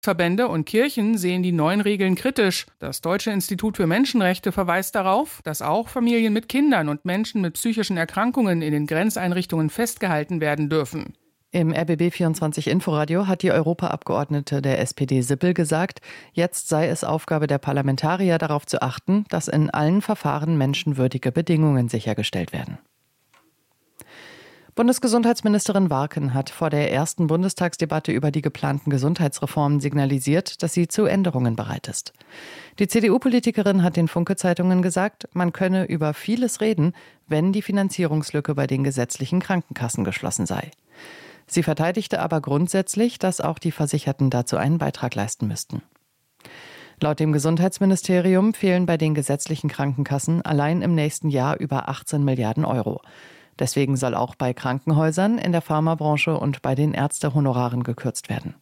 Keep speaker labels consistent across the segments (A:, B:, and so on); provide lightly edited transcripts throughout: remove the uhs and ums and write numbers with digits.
A: Verbände und Kirchen sehen die neuen Regeln kritisch. Das Deutsche Institut für Menschenrechte verweist darauf, dass auch Familien mit Kindern und Menschen mit psychischen Erkrankungen in den Grenzeinrichtungen festgehalten werden dürfen.
B: Im RBB24 Inforadio hat die Europaabgeordnete der SPD Sippel gesagt, jetzt sei es Aufgabe der Parlamentarier, darauf zu achten, dass in allen Verfahren menschenwürdige Bedingungen sichergestellt werden. Bundesgesundheitsministerin Warken hat vor der ersten Bundestagsdebatte über die geplanten Gesundheitsreformen signalisiert, dass sie zu Änderungen bereit ist. Die CDU-Politikerin hat den Funke-Zeitungen gesagt, man könne über vieles reden, wenn die Finanzierungslücke bei den gesetzlichen Krankenkassen geschlossen sei. Sie verteidigte aber grundsätzlich, dass auch die Versicherten dazu einen Beitrag leisten müssten. Laut dem Gesundheitsministerium fehlen bei den gesetzlichen Krankenkassen allein im nächsten Jahr über 18 Milliarden Euro. Deswegen soll auch bei Krankenhäusern, in der Pharmabranche und bei den Ärztehonoraren gekürzt werden.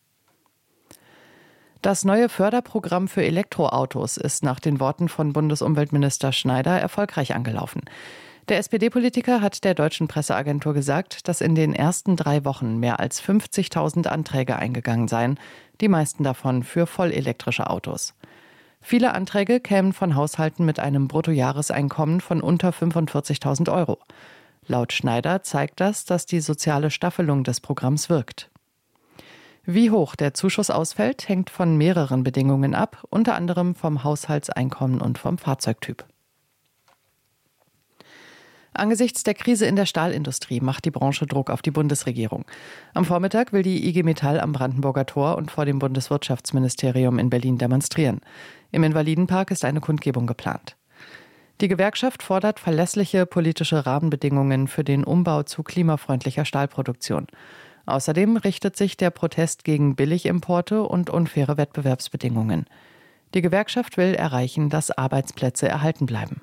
B: Das neue Förderprogramm für Elektroautos ist nach den Worten von Bundesumweltminister Schneider erfolgreich angelaufen. Der SPD-Politiker hat der deutschen Presseagentur gesagt, dass in den ersten 3 Wochen mehr als 50.000 Anträge eingegangen seien, die meisten davon für vollelektrische Autos. Viele Anträge kämen von Haushalten mit einem Bruttojahreseinkommen von unter 45.000 Euro. Laut Schneider zeigt das, dass die soziale Staffelung des Programms wirkt. Wie hoch der Zuschuss ausfällt, hängt von mehreren Bedingungen ab, unter anderem vom Haushaltseinkommen und vom Fahrzeugtyp. Angesichts der Krise in der Stahlindustrie macht die Branche Druck auf die Bundesregierung. Am Vormittag will die IG Metall am Brandenburger Tor und vor dem Bundeswirtschaftsministerium in Berlin demonstrieren. Im Invalidenpark ist eine Kundgebung geplant. Die Gewerkschaft fordert verlässliche politische Rahmenbedingungen für den Umbau zu klimafreundlicher Stahlproduktion. Außerdem richtet sich der Protest gegen Billigimporte und unfaire Wettbewerbsbedingungen. Die Gewerkschaft will erreichen, dass Arbeitsplätze erhalten bleiben.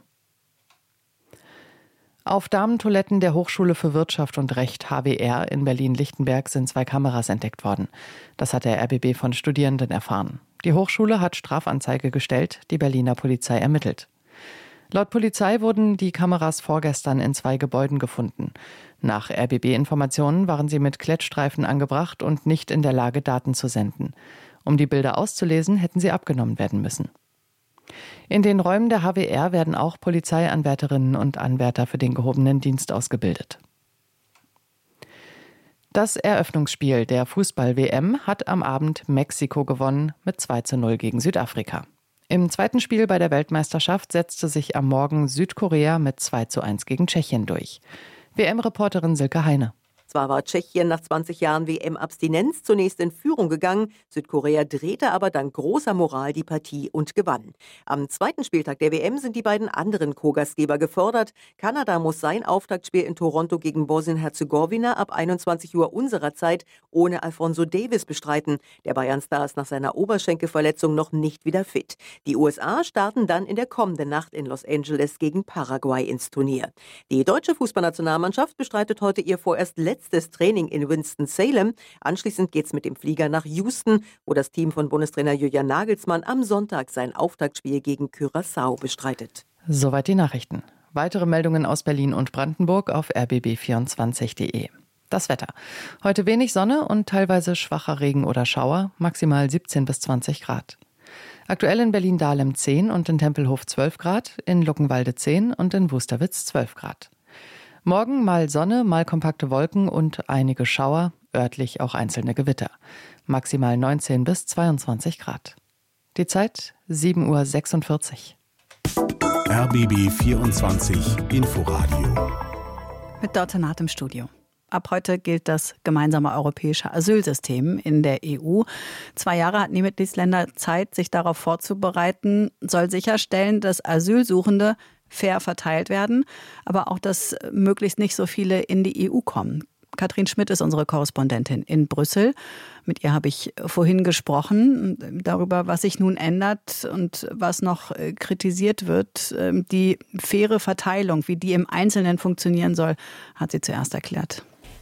B: Auf Damentoiletten der Hochschule für Wirtschaft und Recht HWR in Berlin-Lichtenberg sind 2 Kameras entdeckt worden. Das hat der RBB von Studierenden erfahren. Die Hochschule hat Strafanzeige gestellt, die Berliner Polizei ermittelt. Laut Polizei wurden die Kameras vorgestern in 2 Gebäuden gefunden. Nach RBB-Informationen waren sie mit Klettstreifen angebracht und nicht in der Lage, Daten zu senden. Um die Bilder auszulesen, hätten sie abgenommen werden müssen. In den Räumen der HWR werden auch Polizeianwärterinnen und Anwärter für den gehobenen Dienst ausgebildet. Das Eröffnungsspiel der Fußball-WM hat am Abend Mexiko gewonnen mit 2:0 gegen Südafrika. Im zweiten Spiel bei der Weltmeisterschaft setzte sich am Morgen Südkorea mit 2:1 gegen Tschechien durch. WM-Reporterin Silke Heine.
C: Zwar war Tschechien nach 20 Jahren WM-Abstinenz zunächst in Führung gegangen, Südkorea drehte aber dank großer Moral die Partie und gewann. Am zweiten Spieltag der WM sind die beiden anderen Co-Gastgeber gefordert. Kanada muss sein Auftaktspiel in Toronto gegen Bosnien-Herzegowina ab 21 Uhr unserer Zeit ohne Alphonso Davies bestreiten. Der Bayern-Star ist nach seiner Oberschenkelverletzung noch nicht wieder fit. Die USA starten dann in der kommenden Nacht in Los Angeles gegen Paraguay ins Turnier. Die deutsche Fußballnationalmannschaft bestreitet heute ihr vorerst letztes Training in Winston-Salem. Anschließend geht's mit dem Flieger nach Houston, wo das Team von Bundestrainer Julian Nagelsmann am Sonntag sein Auftaktspiel gegen Curaçao bestreitet.
B: Soweit die Nachrichten. Weitere Meldungen aus Berlin und Brandenburg auf rbb24.de. Das Wetter. Heute wenig Sonne und teilweise schwacher Regen oder Schauer, maximal 17 bis 20 Grad. Aktuell in Berlin-Dahlem 10 und in Tempelhof 12 Grad, in Luckenwalde 10 und in Wusterwitz 12 Grad. Morgen mal Sonne, mal kompakte Wolken und einige Schauer, örtlich auch einzelne Gewitter. Maximal 19 bis 22 Grad. Die Zeit 7:46 Uhr.
D: RBB 24 Inforadio.
E: Mit Dörte Naht im Studio. Ab heute gilt das gemeinsame europäische Asylsystem in der EU. 2 Jahre hatten die Mitgliedsländer Zeit, sich darauf vorzubereiten, soll sicherstellen, dass Asylsuchende fair verteilt werden, aber auch, dass möglichst nicht so viele in die EU kommen. Katrin Schmidt ist unsere Korrespondentin in Brüssel. Mit ihr habe ich vorhin gesprochen darüber, was sich nun ändert und was noch kritisiert wird. Die faire Verteilung, wie die im Einzelnen funktionieren soll, hat sie zuerst erklärt.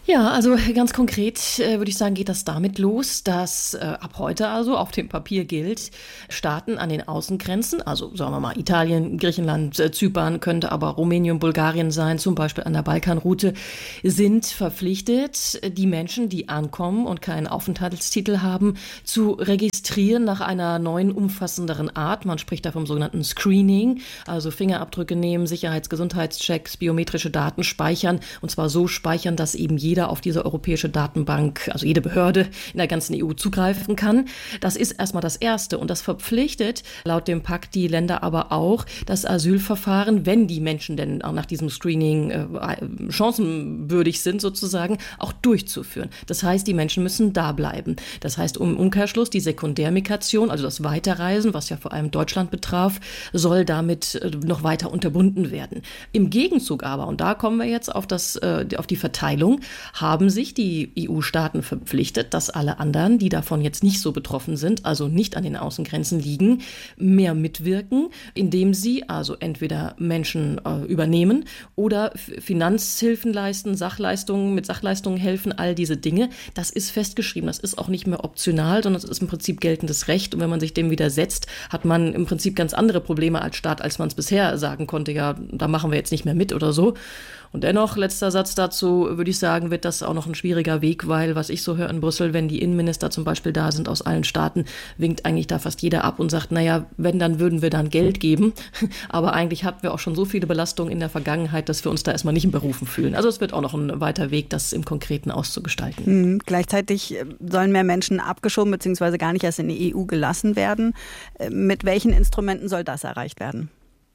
F: Ja, also ganz konkret würde ich sagen, geht das damit los, dass ab heute also auf dem Papier gilt, Staaten an den Außengrenzen, also sagen wir mal Italien, Griechenland, Zypern, könnte aber Rumänien, Bulgarien sein, zum Beispiel an der Balkanroute, sind verpflichtet, die Menschen, die ankommen und keinen Aufenthaltstitel haben, zu registrieren nach einer neuen, umfassenderen Art. Man spricht da vom sogenannten Screening, also Fingerabdrücke nehmen, Gesundheitschecks, biometrische Daten speichern, und zwar so speichern, dass eben jeder auf diese europäische Datenbank, also jede Behörde in der ganzen EU zugreifen kann. Das ist erstmal das Erste und das verpflichtet laut dem Pakt die Länder aber auch, das Asylverfahren, wenn die Menschen denn auch nach diesem Screening chancenwürdig sind sozusagen, auch durchzuführen. Das heißt, die Menschen müssen da bleiben. Das heißt, im Umkehrschluss, die Sekundärmigration, also das Weiterreisen, was ja vor allem Deutschland betraf, soll damit noch weiter unterbunden werden. Im Gegenzug aber, und da kommen wir jetzt auf die Verteilung, haben sich die EU-Staaten verpflichtet, dass alle anderen, die davon jetzt nicht so betroffen sind, also nicht an den Außengrenzen liegen, mehr mitwirken, indem sie also entweder Menschen übernehmen oder Finanzhilfen leisten, mit Sachleistungen helfen, all diese Dinge. Das ist festgeschrieben, das ist auch nicht mehr optional, sondern es ist im Prinzip geltendes Recht. Und wenn man sich dem widersetzt, hat man im Prinzip ganz andere Probleme als Staat, als man es bisher sagen konnte, ja, da machen wir jetzt nicht mehr mit oder so. Und dennoch, letzter Satz dazu, würde ich sagen, wird das auch noch ein schwieriger Weg, weil, was ich so höre in Brüssel, wenn die Innenminister zum Beispiel da sind aus allen Staaten, winkt eigentlich da fast jeder ab und sagt, naja, wenn, dann würden wir dann Geld geben. Aber eigentlich hatten wir auch schon so viele Belastungen in der Vergangenheit, dass wir uns da erstmal nicht berufen fühlen. Also es wird auch noch ein weiter Weg, das im Konkreten auszugestalten.
E: Gleichzeitig sollen mehr Menschen abgeschoben bzw. gar nicht erst in die EU gelassen werden. Mit welchen Instrumenten soll das erreicht werden?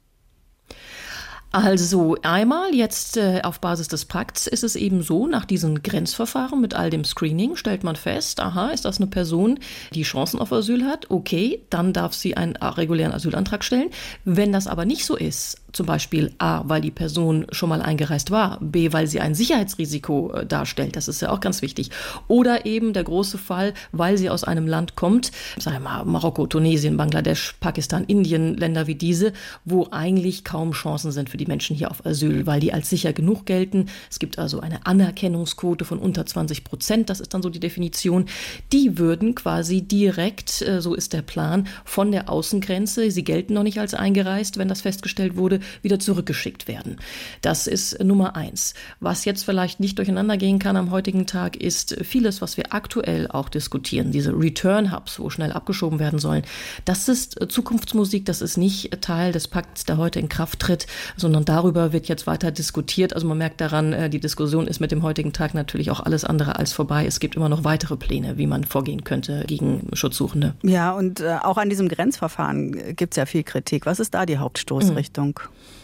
F: Also einmal jetzt auf Basis des Pakts ist es eben so, nach diesen Grenzverfahren mit all dem Screening stellt man fest, aha, ist das eine Person, die Chancen auf Asyl hat? Okay, dann darf sie einen regulären Asylantrag stellen. Wenn das aber nicht so ist, zum Beispiel A, weil die Person schon mal eingereist war, B, weil sie ein Sicherheitsrisiko darstellt, das ist ja auch ganz wichtig, oder eben der große Fall, weil sie aus einem Land kommt, sagen wir mal Marokko, Tunesien, Bangladesch, Pakistan, Indien, Länder wie diese, wo eigentlich kaum Chancen sind für die Menschen hier auf Asyl, weil die als sicher genug gelten. Es gibt also eine Anerkennungsquote von unter 20%, das ist dann so die Definition. Die würden quasi direkt, so ist der Plan, von der Außengrenze, sie gelten noch nicht als eingereist, wenn das festgestellt wurde, wieder zurückgeschickt werden. Das ist Nummer 1. Was jetzt vielleicht nicht durcheinander gehen kann am heutigen Tag, ist vieles, was wir aktuell auch diskutieren, diese Return-Hubs, wo schnell abgeschoben werden sollen. Das ist Zukunftsmusik, das ist nicht Teil des Pakts, der heute in Kraft tritt, sondern darüber wird jetzt weiter diskutiert. Also man merkt daran, die Diskussion ist mit dem heutigen Tag natürlich auch alles andere als vorbei. Es gibt immer noch weitere Pläne, wie man vorgehen könnte gegen Schutzsuchende.
E: Ja, und auch an diesem Grenzverfahren gibt es ja viel Kritik. Was ist da die Hauptstoßrichtung?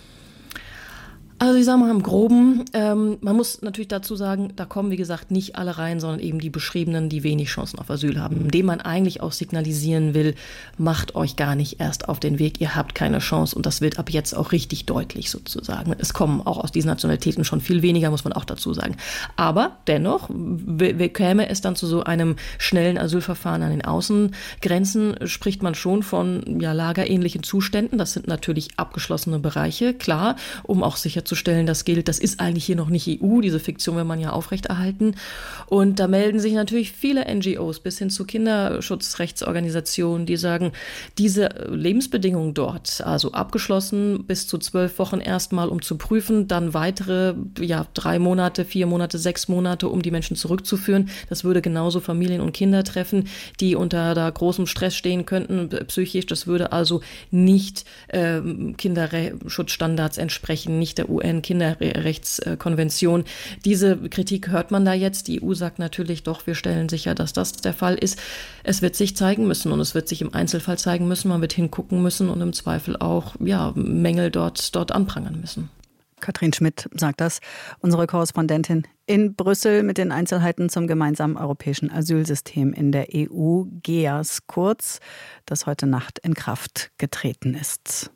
F: Also ich sage mal im Groben, man muss natürlich dazu sagen, da kommen wie gesagt nicht alle rein, sondern eben die Beschriebenen, die wenig Chancen auf Asyl haben, indem man eigentlich auch signalisieren will, macht euch gar nicht erst auf den Weg, ihr habt keine Chance, und das wird ab jetzt auch richtig deutlich sozusagen. Es kommen auch aus diesen Nationalitäten schon viel weniger, muss man auch dazu sagen. Aber dennoch käme es dann zu so einem schnellen Asylverfahren an den Außengrenzen, spricht man schon von lagerähnlichen Zuständen. Das sind natürlich abgeschlossene Bereiche, klar, um auch sicherzustellen, das gilt, das ist eigentlich hier noch nicht EU, diese Fiktion will man ja aufrechterhalten. Und da melden sich natürlich viele NGOs bis hin zu Kinderschutzrechtsorganisationen, die sagen, diese Lebensbedingungen dort, also abgeschlossen bis zu 12 Wochen erstmal, um zu prüfen, dann weitere 3 Monate, 4 Monate, 6 Monate, um die Menschen zurückzuführen. Das würde genauso Familien und Kinder treffen, die unter da großem Stress stehen könnten, psychisch. Das würde also nicht Kinderschutzstandards entsprechen, nicht der UN-Kinderrechtskonvention. Diese Kritik hört man da jetzt. Die EU sagt natürlich doch, wir stellen sicher, dass das der Fall ist. Es wird sich zeigen müssen und es wird sich im Einzelfall zeigen müssen. Man wird hingucken müssen und im Zweifel auch Mängel dort anprangern müssen.
E: Katrin Schmidt sagt das, unsere Korrespondentin in Brüssel mit den Einzelheiten zum gemeinsamen europäischen Asylsystem in der EU, GEAS kurz, das heute Nacht in Kraft getreten ist.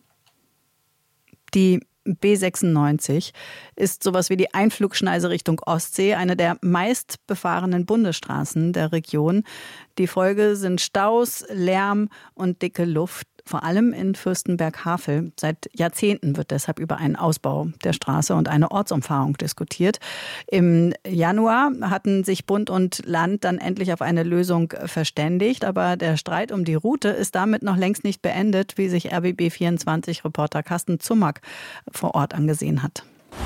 E: Die B96 ist sowas wie die Einflugschneise Richtung Ostsee, eine der meistbefahrenen Bundesstraßen der Region. Die Folge sind Staus, Lärm und dicke Luft. vor allem in Fürstenberg-Havel. Seit Jahrzehnten wird deshalb über einen Ausbau der Straße und eine Ortsumfahrung diskutiert. Im Januar hatten sich Bund und Land dann endlich auf eine Lösung verständigt, aber der Streit um die Route ist damit noch längst nicht beendet, wie sich RBB24-Reporter Carsten Zummack vor Ort angesehen hat.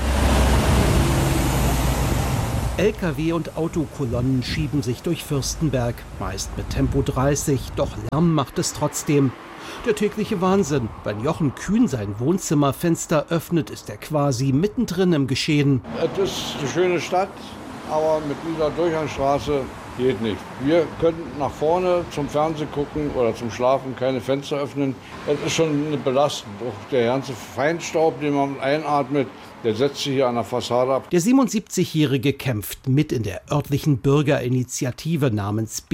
G: LKW und Autokolonnen schieben sich durch Fürstenberg, meist mit Tempo 30, doch Lärm macht es trotzdem. Der tägliche Wahnsinn. Wenn Jochen Kühn sein Wohnzimmerfenster öffnet, ist er quasi mittendrin im Geschehen.
H: Es ist eine schöne Stadt, aber mit dieser Durchgangsstraße geht nicht. Wir können nach vorne zum Fernsehen gucken oder zum Schlafen keine Fenster öffnen. Es ist schon eine Belastung. Auch der ganze Feinstaub, den man einatmet, der setzt sich hier an der Fassade ab.
G: Der 77-Jährige kämpft mit in der örtlichen Bürgerinitiative namens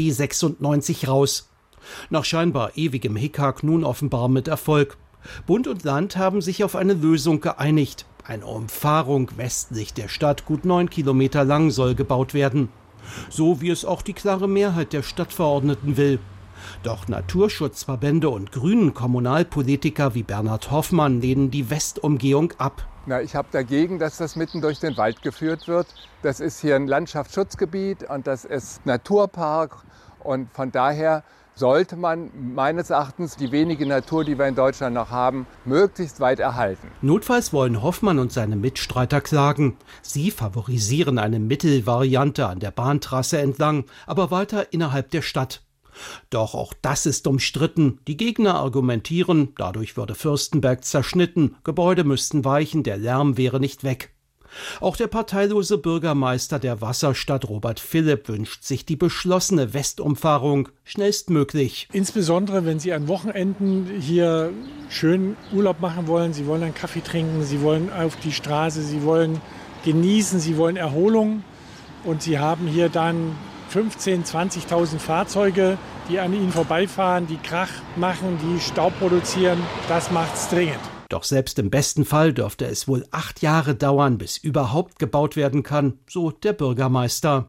G: B96 raus. Nach scheinbar ewigem Hickhack nun offenbar mit Erfolg. Bund und Land haben sich auf eine Lösung geeinigt. Eine Umfahrung westlich der Stadt, gut 9 Kilometer lang, soll gebaut werden. So wie es auch die klare Mehrheit der Stadtverordneten will. Doch Naturschutzverbände und grünen Kommunalpolitiker wie Bernhard Hoffmann lehnen die Westumgehung ab.
I: Ich habe dagegen, dass das mitten durch den Wald geführt wird. Das ist hier ein Landschaftsschutzgebiet und das ist Naturpark. Und von daher sollte man meines Erachtens die wenige Natur, die wir in Deutschland noch haben, möglichst weit erhalten.
G: Notfalls wollen Hoffmann und seine Mitstreiter klagen. Sie favorisieren eine Mittelvariante an der Bahntrasse entlang, aber weiter innerhalb der Stadt. Doch auch das ist umstritten. Die Gegner argumentieren, dadurch würde Fürstenberg zerschnitten, Gebäude müssten weichen, der Lärm wäre nicht weg. Auch der parteilose Bürgermeister der Wasserstadt Robert Philipp wünscht sich die beschlossene Westumfahrung schnellstmöglich.
J: Insbesondere, wenn Sie an Wochenenden hier schön Urlaub machen wollen, Sie wollen einen Kaffee trinken, Sie wollen auf die Straße, Sie wollen genießen, Sie wollen Erholung und Sie haben hier dann 15.000, 20.000 Fahrzeuge, die an Ihnen vorbeifahren, die Krach machen, die Staub produzieren. Das macht's dringend.
G: Doch selbst im besten Fall dürfte es wohl 8 Jahre dauern, bis überhaupt gebaut werden kann, so der Bürgermeister.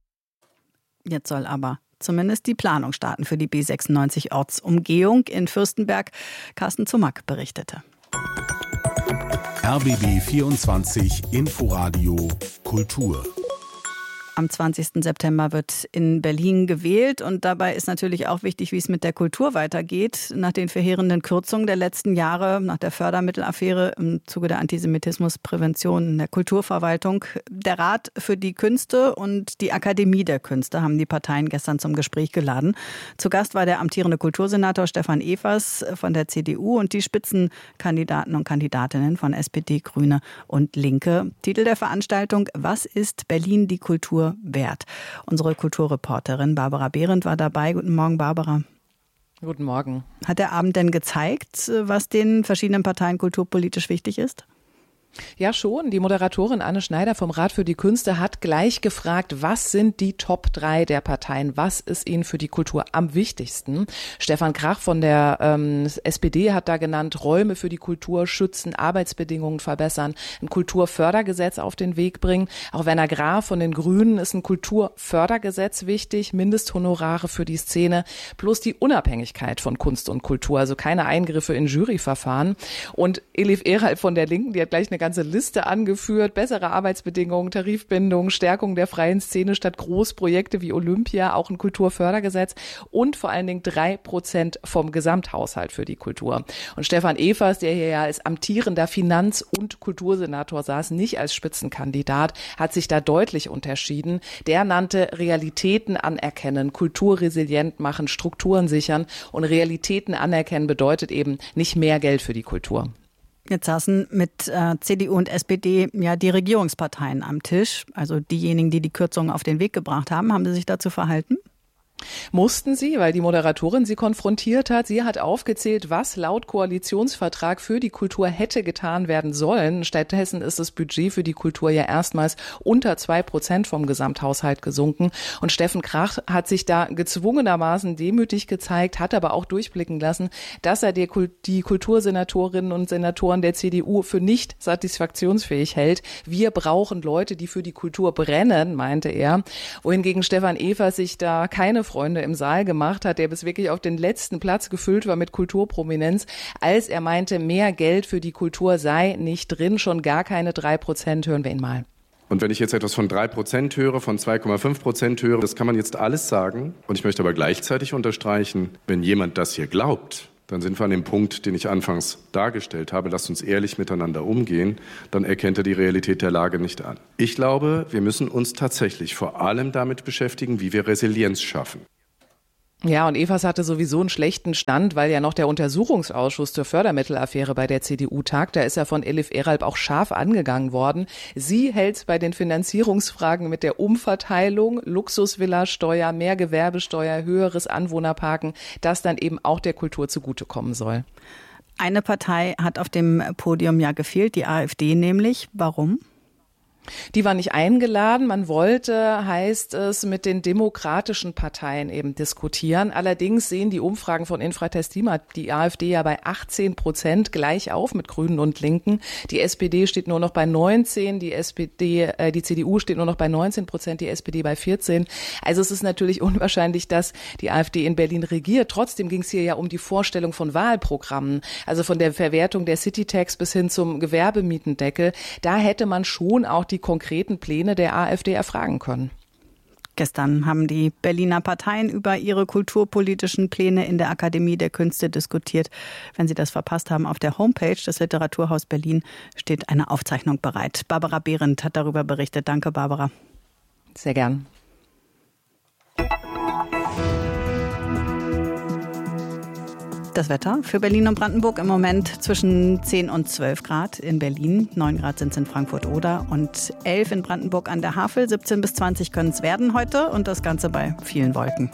E: Jetzt soll aber zumindest die Planung starten für die B96-Ortsumgehung in Fürstenberg. Carsten Zummack berichtete.
D: RBB 24 Inforadio Kultur.
E: Am 20. September wird in Berlin gewählt und dabei ist natürlich auch wichtig, wie es mit der Kultur weitergeht. Nach den verheerenden Kürzungen der letzten Jahre, nach der Fördermittelaffäre im Zuge der Antisemitismusprävention in der Kulturverwaltung. Der Rat für die Künste und die Akademie der Künste haben die Parteien gestern zum Gespräch geladen. Zu Gast war der amtierende Kultursenator Stefan Evers von der CDU und die Spitzenkandidaten und Kandidatinnen von SPD, Grüne und Linke. Titel der Veranstaltung: Was ist Berlin die Kultur wert? Unsere Kulturreporterin Barbara Behrendt war dabei. Guten Morgen, Barbara.
B: Guten Morgen.
E: Hat der Abend denn gezeigt, was den verschiedenen Parteien kulturpolitisch wichtig ist?
B: Ja, schon. Die Moderatorin Anne Schneider vom Rat für die Künste hat gleich gefragt, was sind die Top 3 der Parteien? Was ist ihnen für die Kultur am wichtigsten? Stefan Krach von der SPD hat da genannt, Räume für die Kultur schützen, Arbeitsbedingungen verbessern, ein Kulturfördergesetz auf den Weg bringen. Auch Werner Graf von den Grünen ist ein Kulturfördergesetz wichtig, Mindesthonorare für die Szene, plus die Unabhängigkeit von Kunst und Kultur, also keine Eingriffe in Juryverfahren. Und Elif Erhal von der Linken, die hat gleich eine ganze Liste angeführt, bessere Arbeitsbedingungen, Tarifbindung, Stärkung der freien Szene statt Großprojekte wie Olympia, auch ein Kulturfördergesetz und vor allen Dingen 3% vom Gesamthaushalt für die Kultur. Und Stefan Evers, der hier ja als amtierender Finanz- und Kultursenator saß, nicht als Spitzenkandidat, hat sich da deutlich unterschieden. Der nannte Realitäten anerkennen, Kultur resilient machen, Strukturen sichern und Realitäten anerkennen bedeutet eben nicht mehr Geld für die Kultur.
E: Jetzt saßen mit CDU und SPD ja die Regierungsparteien am Tisch, also diejenigen, die die Kürzungen auf den Weg gebracht haben. Haben Sie sich dazu verhalten?
B: Mussten sie, weil die Moderatorin sie konfrontiert hat. Sie hat aufgezählt, was laut Koalitionsvertrag für die Kultur hätte getan werden sollen. Stattdessen ist das Budget für die Kultur ja erstmals unter 2% vom Gesamthaushalt gesunken. Und Steffen Krach hat sich da gezwungenermaßen demütig gezeigt, hat aber auch durchblicken lassen, dass er die Kultursenatorinnen und Senatoren der CDU für nicht satisfaktionsfähig hält. Wir brauchen Leute, die für die Kultur brennen, meinte er. Wohingegen Stefan Evers sich da keine Kulturfreunde im Saal gemacht hat, der bis wirklich auf den letzten Platz gefüllt war mit Kulturprominenz, als er meinte, mehr Geld für die Kultur sei nicht drin, schon gar keine 3%. Hören wir ihn mal.
K: Und wenn ich jetzt etwas von 3% höre, von 2,5% höre, das kann man jetzt alles sagen. Und ich möchte aber gleichzeitig unterstreichen, wenn jemand das hier glaubt, dann sind wir an dem Punkt, den ich anfangs dargestellt habe. Lasst uns ehrlich miteinander umgehen, dann erkennt er die Realität der Lage nicht an. Ich glaube, wir müssen uns tatsächlich vor allem damit beschäftigen, wie wir Resilienz schaffen.
B: Ja, und Evers hatte sowieso einen schlechten Stand, weil ja noch der Untersuchungsausschuss zur Fördermittelaffäre bei der CDU tagt. Da ist ja von Elif Eralp auch scharf angegangen worden. Sie hält bei den Finanzierungsfragen mit der Umverteilung, Luxusvilla-Steuer, mehr Gewerbesteuer, höheres Anwohnerparken, das dann eben auch der Kultur zugutekommen soll.
E: Eine Partei hat auf dem Podium ja gefehlt, die AfD nämlich. Warum?
B: Die war nicht eingeladen. Man wollte, heißt es, mit den demokratischen Parteien eben diskutieren. Allerdings sehen die Umfragen von Infratestima die AfD ja bei 18% gleich auf mit Grünen und Linken. Die SPD steht nur noch bei 19, die CDU steht nur noch bei 19%, die SPD bei 14. Also es ist natürlich unwahrscheinlich, dass die AfD in Berlin regiert. Trotzdem ging es hier ja um die Vorstellung von Wahlprogrammen, also von der Verwertung der Citytax bis hin zum Gewerbemietendeckel. Da hätte man schon auch die konkreten Pläne der AfD erfragen können.
E: Gestern haben die Berliner Parteien über ihre kulturpolitischen Pläne in der Akademie der Künste diskutiert. Wenn Sie das verpasst haben, auf der Homepage des Literaturhaus Berlin steht eine Aufzeichnung bereit. Barbara Behrendt hat darüber berichtet. Danke, Barbara.
B: Sehr gern.
E: Das Wetter für Berlin und Brandenburg im Moment zwischen 10 und 12 Grad in Berlin. 9 Grad sind es in Frankfurt-Oder und 11 in Brandenburg an der Havel. 17 bis 20 können es werden heute und das Ganze bei vielen Wolken.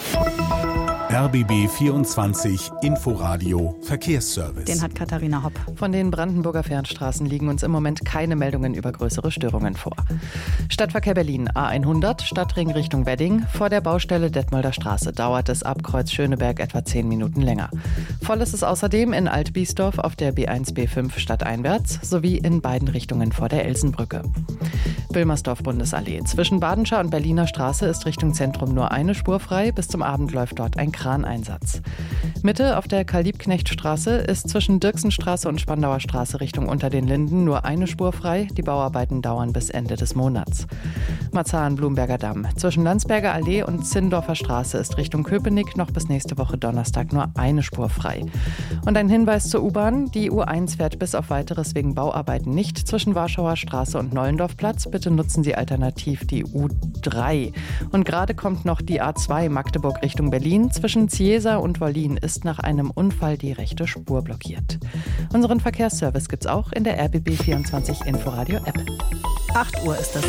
D: RBB 24 Inforadio Verkehrsservice.
E: Den hat Katharina Hopp.
B: Von den Brandenburger Fernstraßen liegen uns im Moment keine Meldungen über größere Störungen vor. Stadtverkehr Berlin A100, Stadtring Richtung Wedding. Vor der Baustelle Detmolder Straße dauert es ab Kreuz Schöneberg etwa 10 Minuten länger. Voll ist es außerdem in Alt-Biesdorf auf der B1, B5 stadteinwärts sowie in beiden Richtungen vor der Elsenbrücke. Wilmersdorf-Bundesallee. Zwischen Badenscher und Berliner Straße ist Richtung Zentrum nur eine Spur frei. Bis zum Abend läuft dort ein Kraneinsatz. Mitte auf der Karl-Liebknecht-Straße ist zwischen Dirksenstraße und Spandauer Straße Richtung Unter den Linden nur eine Spur frei. Die Bauarbeiten dauern bis Ende des Monats. Marzahn-Blumberger Damm. Zwischen Landsberger Allee und Zindorfer Straße ist Richtung Köpenick noch bis nächste Woche Donnerstag nur eine Spur frei. Und ein Hinweis zur U-Bahn. Die U1 fährt bis auf Weiteres wegen Bauarbeiten nicht zwischen Warschauer Straße und Neulendorfplatz. Bitte nutzen Sie alternativ die U3. Und gerade kommt noch die A2 Magdeburg Richtung Berlin. Zwischen Ciesa und Wollin ist nach einem Unfall die rechte Spur blockiert. Unseren Verkehrsservice gibt's auch in der RBB24 Inforadio App.
E: 8 Uhr ist es.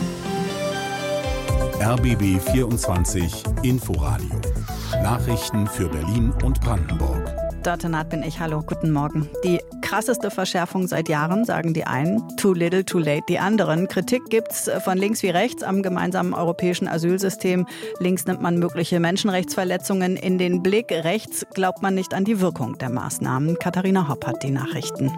D: RBB 24 Inforadio. Nachrichten für Berlin und Brandenburg.
E: Dörte bin ich. Hallo, guten Morgen. Die krasseste Verschärfung seit Jahren, sagen die einen. Too little, too late, die anderen. Kritik gibt's von links wie rechts am gemeinsamen europäischen Asylsystem. Links nimmt man mögliche Menschenrechtsverletzungen in den Blick. Rechts glaubt man nicht an die Wirkung der Maßnahmen. Katharina Hopp hat die Nachrichten.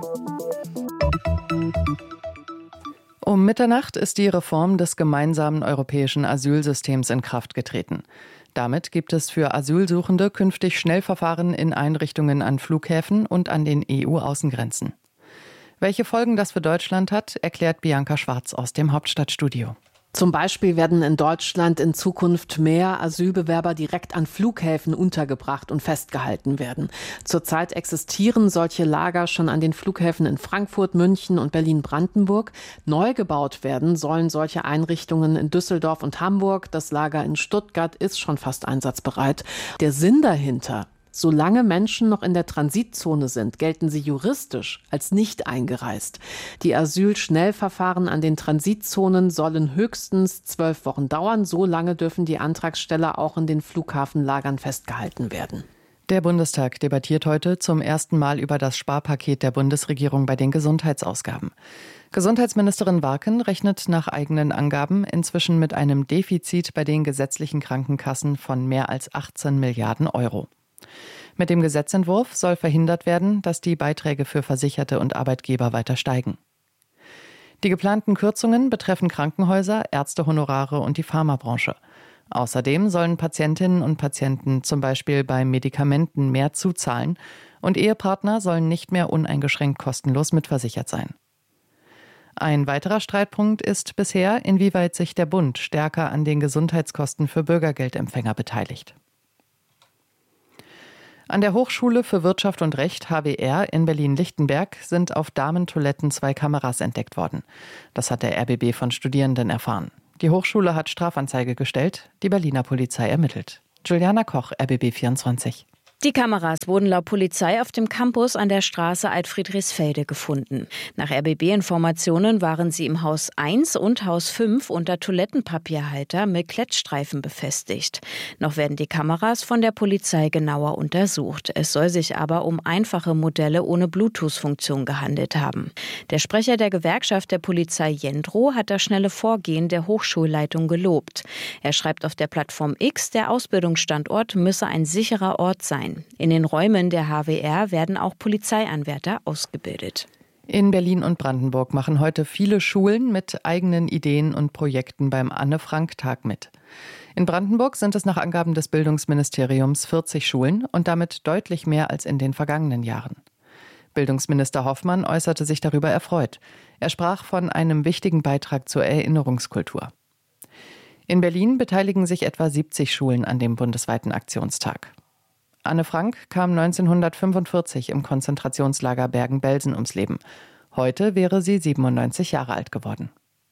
B: Um Mitternacht ist die Reform des gemeinsamen europäischen Asylsystems in Kraft getreten. Damit gibt es für Asylsuchende künftig Schnellverfahren in Einrichtungen an Flughäfen und an den EU-Außengrenzen. Welche Folgen das für Deutschland hat, erklärt Bianca Schwarz aus dem Hauptstadtstudio.
L: Zum Beispiel werden in Deutschland in Zukunft mehr Asylbewerber direkt an Flughäfen untergebracht und festgehalten werden. Zurzeit existieren solche Lager schon an den Flughäfen in Frankfurt, München und Berlin-Brandenburg. Neu gebaut werden sollen solche Einrichtungen in Düsseldorf und Hamburg. Das Lager in Stuttgart ist schon fast einsatzbereit. Der Sinn dahinter: Solange Menschen noch in der Transitzone sind, gelten sie juristisch als nicht eingereist. Die Asylschnellverfahren an den Transitzonen sollen höchstens 12 Wochen dauern. So lange dürfen die Antragsteller auch in den Flughafenlagern festgehalten werden.
B: Der Bundestag debattiert heute zum ersten Mal über das Sparpaket der Bundesregierung bei den Gesundheitsausgaben. Gesundheitsministerin Warken rechnet nach eigenen Angaben inzwischen mit einem Defizit bei den gesetzlichen Krankenkassen von mehr als 18 Milliarden Euro. Mit dem Gesetzentwurf soll verhindert werden, dass die Beiträge für Versicherte und Arbeitgeber weiter steigen. Die geplanten Kürzungen betreffen Krankenhäuser, Ärztehonorare und die Pharmabranche. Außerdem sollen Patientinnen und Patienten zum Beispiel bei Medikamenten mehr zuzahlen und Ehepartner sollen nicht mehr uneingeschränkt kostenlos mitversichert sein. Ein weiterer Streitpunkt ist bisher, inwieweit sich der Bund stärker an den Gesundheitskosten für Bürgergeldempfänger beteiligt. An der Hochschule für Wirtschaft und Recht HWR in Berlin-Lichtenberg sind auf Damentoiletten 2 Kameras entdeckt worden. Das hat der RBB von Studierenden erfahren. Die Hochschule hat Strafanzeige gestellt, die Berliner Polizei ermittelt. Juliana Koch, RBB 24.
M: Die Kameras wurden laut Polizei auf dem Campus an der Straße Alt-Friedrichsfelde gefunden. Nach RBB-Informationen waren sie im Haus 1 und Haus 5 unter Toilettenpapierhalter mit Klettstreifen befestigt. Noch werden die Kameras von der Polizei genauer untersucht. Es soll sich aber um einfache Modelle ohne Bluetooth-Funktion gehandelt haben. Der Sprecher der Gewerkschaft der Polizei Jendro hat das schnelle Vorgehen der Hochschulleitung gelobt. Er schreibt auf der Plattform X, der Ausbildungsstandort müsse ein sicherer Ort sein. In den Räumen der HWR werden auch Polizeianwärter ausgebildet.
B: In Berlin und Brandenburg machen heute viele Schulen mit eigenen Ideen und Projekten beim Anne-Frank-Tag mit. In Brandenburg sind es nach Angaben des Bildungsministeriums 40 Schulen und damit deutlich mehr als in den vergangenen Jahren. Bildungsminister Hoffmann äußerte sich darüber erfreut. Er sprach von einem wichtigen Beitrag zur Erinnerungskultur. In Berlin beteiligen sich etwa 70 Schulen an dem bundesweiten Aktionstag. Anne Frank kam 1945 im Konzentrationslager Bergen-Belsen ums Leben. Heute wäre sie 97 Jahre alt geworden.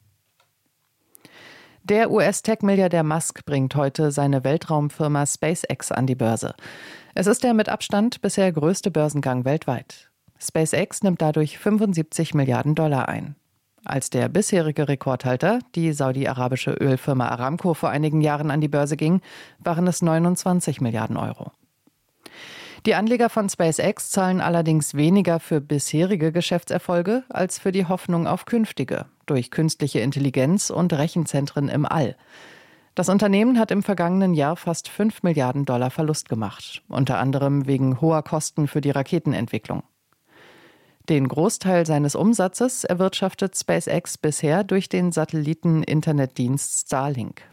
B: Der US-Tech-Milliardär Musk bringt heute seine Weltraumfirma SpaceX an die Börse. Es ist der mit Abstand bisher größte Börsengang weltweit. SpaceX nimmt dadurch 75 Milliarden Dollar ein. Als der bisherige Rekordhalter, die saudi-arabische Ölfirma Aramco, vor einigen Jahren an die Börse ging, waren es 29 Milliarden Euro. Die Anleger von SpaceX zahlen allerdings weniger für bisherige Geschäftserfolge als für die Hoffnung auf künftige, durch künstliche Intelligenz und Rechenzentren im All. Das Unternehmen hat im vergangenen Jahr fast 5 Milliarden Dollar Verlust gemacht, unter anderem wegen hoher Kosten für die Raketenentwicklung. Den Großteil seines Umsatzes erwirtschaftet SpaceX bisher durch den Satelliten-Internetdienst Starlink.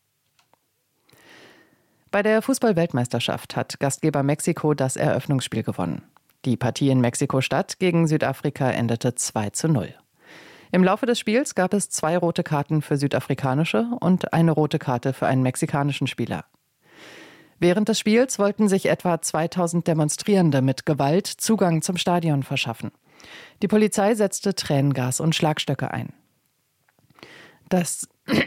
B: Bei der Fußball-Weltmeisterschaft hat Gastgeber Mexiko das Eröffnungsspiel gewonnen. Die Partie in Mexiko-Stadt gegen Südafrika endete 2:0. Im Laufe des Spiels gab es 2 rote Karten für südafrikanische und eine rote Karte für einen mexikanischen Spieler. Während des Spiels wollten sich etwa 2000 Demonstrierende mit Gewalt Zugang zum Stadion verschaffen. Die Polizei setzte Tränengas und Schlagstöcke ein. Das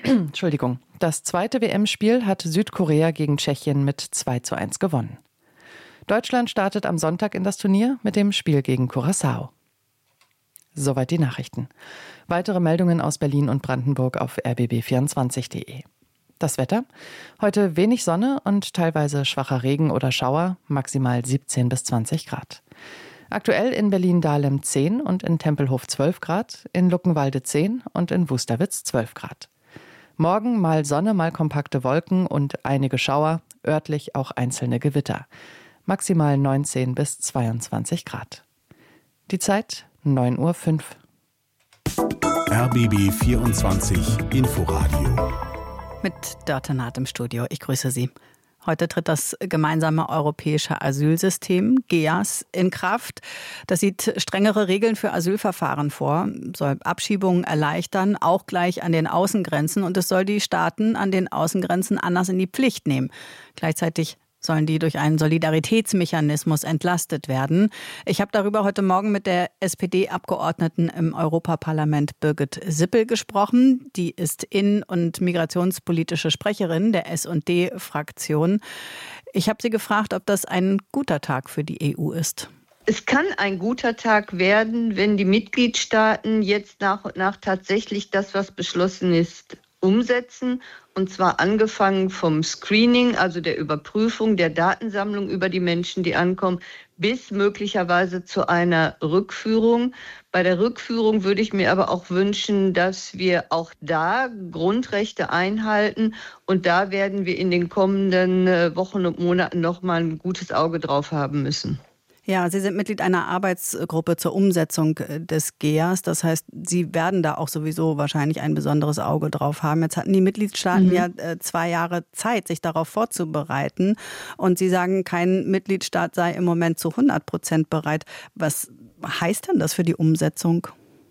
B: zweite WM-Spiel hat Südkorea gegen Tschechien mit 2:1 gewonnen. Deutschland startet am Sonntag in das Turnier mit dem Spiel gegen Curaçao. Soweit die Nachrichten. Weitere Meldungen aus Berlin und Brandenburg auf rbb24.de. Das Wetter? Heute wenig Sonne und teilweise schwacher Regen oder Schauer, maximal 17 bis 20 Grad. Aktuell in Berlin-Dahlem 10 und in Tempelhof 12 Grad, in Luckenwalde 10 und in Wusterwitz 12 Grad. Morgen mal Sonne, mal kompakte Wolken und einige Schauer, örtlich auch einzelne Gewitter. Maximal 19 bis 22 Grad. Die Zeit 9:05 Uhr.
D: RBB 24 Inforadio.
E: Mit Dörte Naht im Studio. Ich grüße Sie. Heute tritt das gemeinsame europäische Asylsystem, GEAS, in Kraft. Das sieht strengere Regeln für Asylverfahren vor, soll Abschiebungen erleichtern, auch gleich an den Außengrenzen. Und es soll die Staaten an den Außengrenzen anders in die Pflicht nehmen. Gleichzeitig sollen die durch einen Solidaritätsmechanismus entlastet werden. Ich habe darüber heute Morgen mit der SPD-Abgeordneten im Europaparlament Birgit Sippel gesprochen. Die ist innen- und migrationspolitische Sprecherin der S&D-Fraktion. Ich habe sie gefragt, ob das ein guter Tag für die EU ist.
N: Es kann ein guter Tag werden, wenn die Mitgliedstaaten jetzt nach und nach tatsächlich das, was beschlossen ist, umsetzen. Und zwar angefangen vom Screening, also der Überprüfung, der Datensammlung über die Menschen, die ankommen, bis möglicherweise zu einer Rückführung. Bei der Rückführung würde ich mir aber auch wünschen, dass wir auch da Grundrechte einhalten. Und da werden wir in den kommenden Wochen und Monaten noch mal ein gutes Auge drauf haben müssen.
E: Ja, Sie sind Mitglied einer Arbeitsgruppe zur Umsetzung des GEAS. Das heißt, Sie werden da auch sowieso wahrscheinlich ein besonderes Auge drauf haben. Jetzt hatten die Mitgliedstaaten ja 2 Jahre Zeit, sich darauf vorzubereiten. Und Sie sagen, kein Mitgliedstaat sei im Moment zu 100% bereit. Was heißt denn das für die Umsetzung?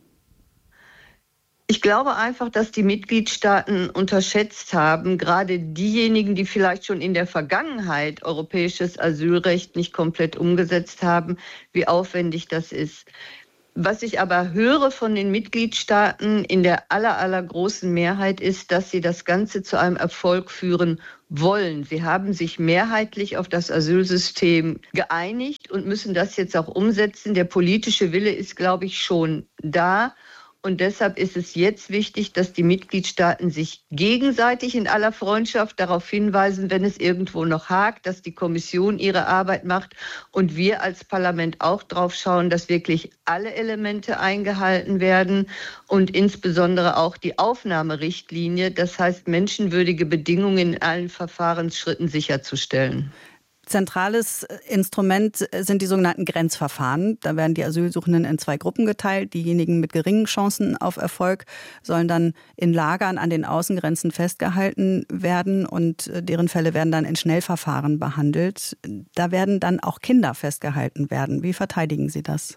N: Ich glaube einfach, dass die Mitgliedstaaten unterschätzt haben, gerade diejenigen, die vielleicht schon in der Vergangenheit europäisches Asylrecht nicht komplett umgesetzt haben, wie aufwendig das ist. Was ich aber höre von den Mitgliedstaaten in der allergroßen Mehrheit ist, dass sie das Ganze zu einem Erfolg führen wollen. Sie haben sich mehrheitlich auf das Asylsystem geeinigt und müssen das jetzt auch umsetzen. Der politische Wille ist, glaube ich, schon da. Und deshalb ist es jetzt wichtig, dass die Mitgliedstaaten sich gegenseitig in aller Freundschaft darauf hinweisen, wenn es irgendwo noch hakt, dass die Kommission ihre Arbeit macht und wir als Parlament auch drauf schauen, dass wirklich alle Elemente eingehalten werden und insbesondere auch die Aufnahmerichtlinie, das heißt menschenwürdige Bedingungen in allen Verfahrensschritten sicherzustellen.
E: Zentrales Instrument sind die sogenannten Grenzverfahren. Da werden die Asylsuchenden in 2 Gruppen geteilt. Diejenigen mit geringen Chancen auf Erfolg sollen dann in Lagern an den Außengrenzen festgehalten werden und deren Fälle werden dann in Schnellverfahren behandelt. Da werden dann auch Kinder festgehalten werden. Wie verteidigen Sie das?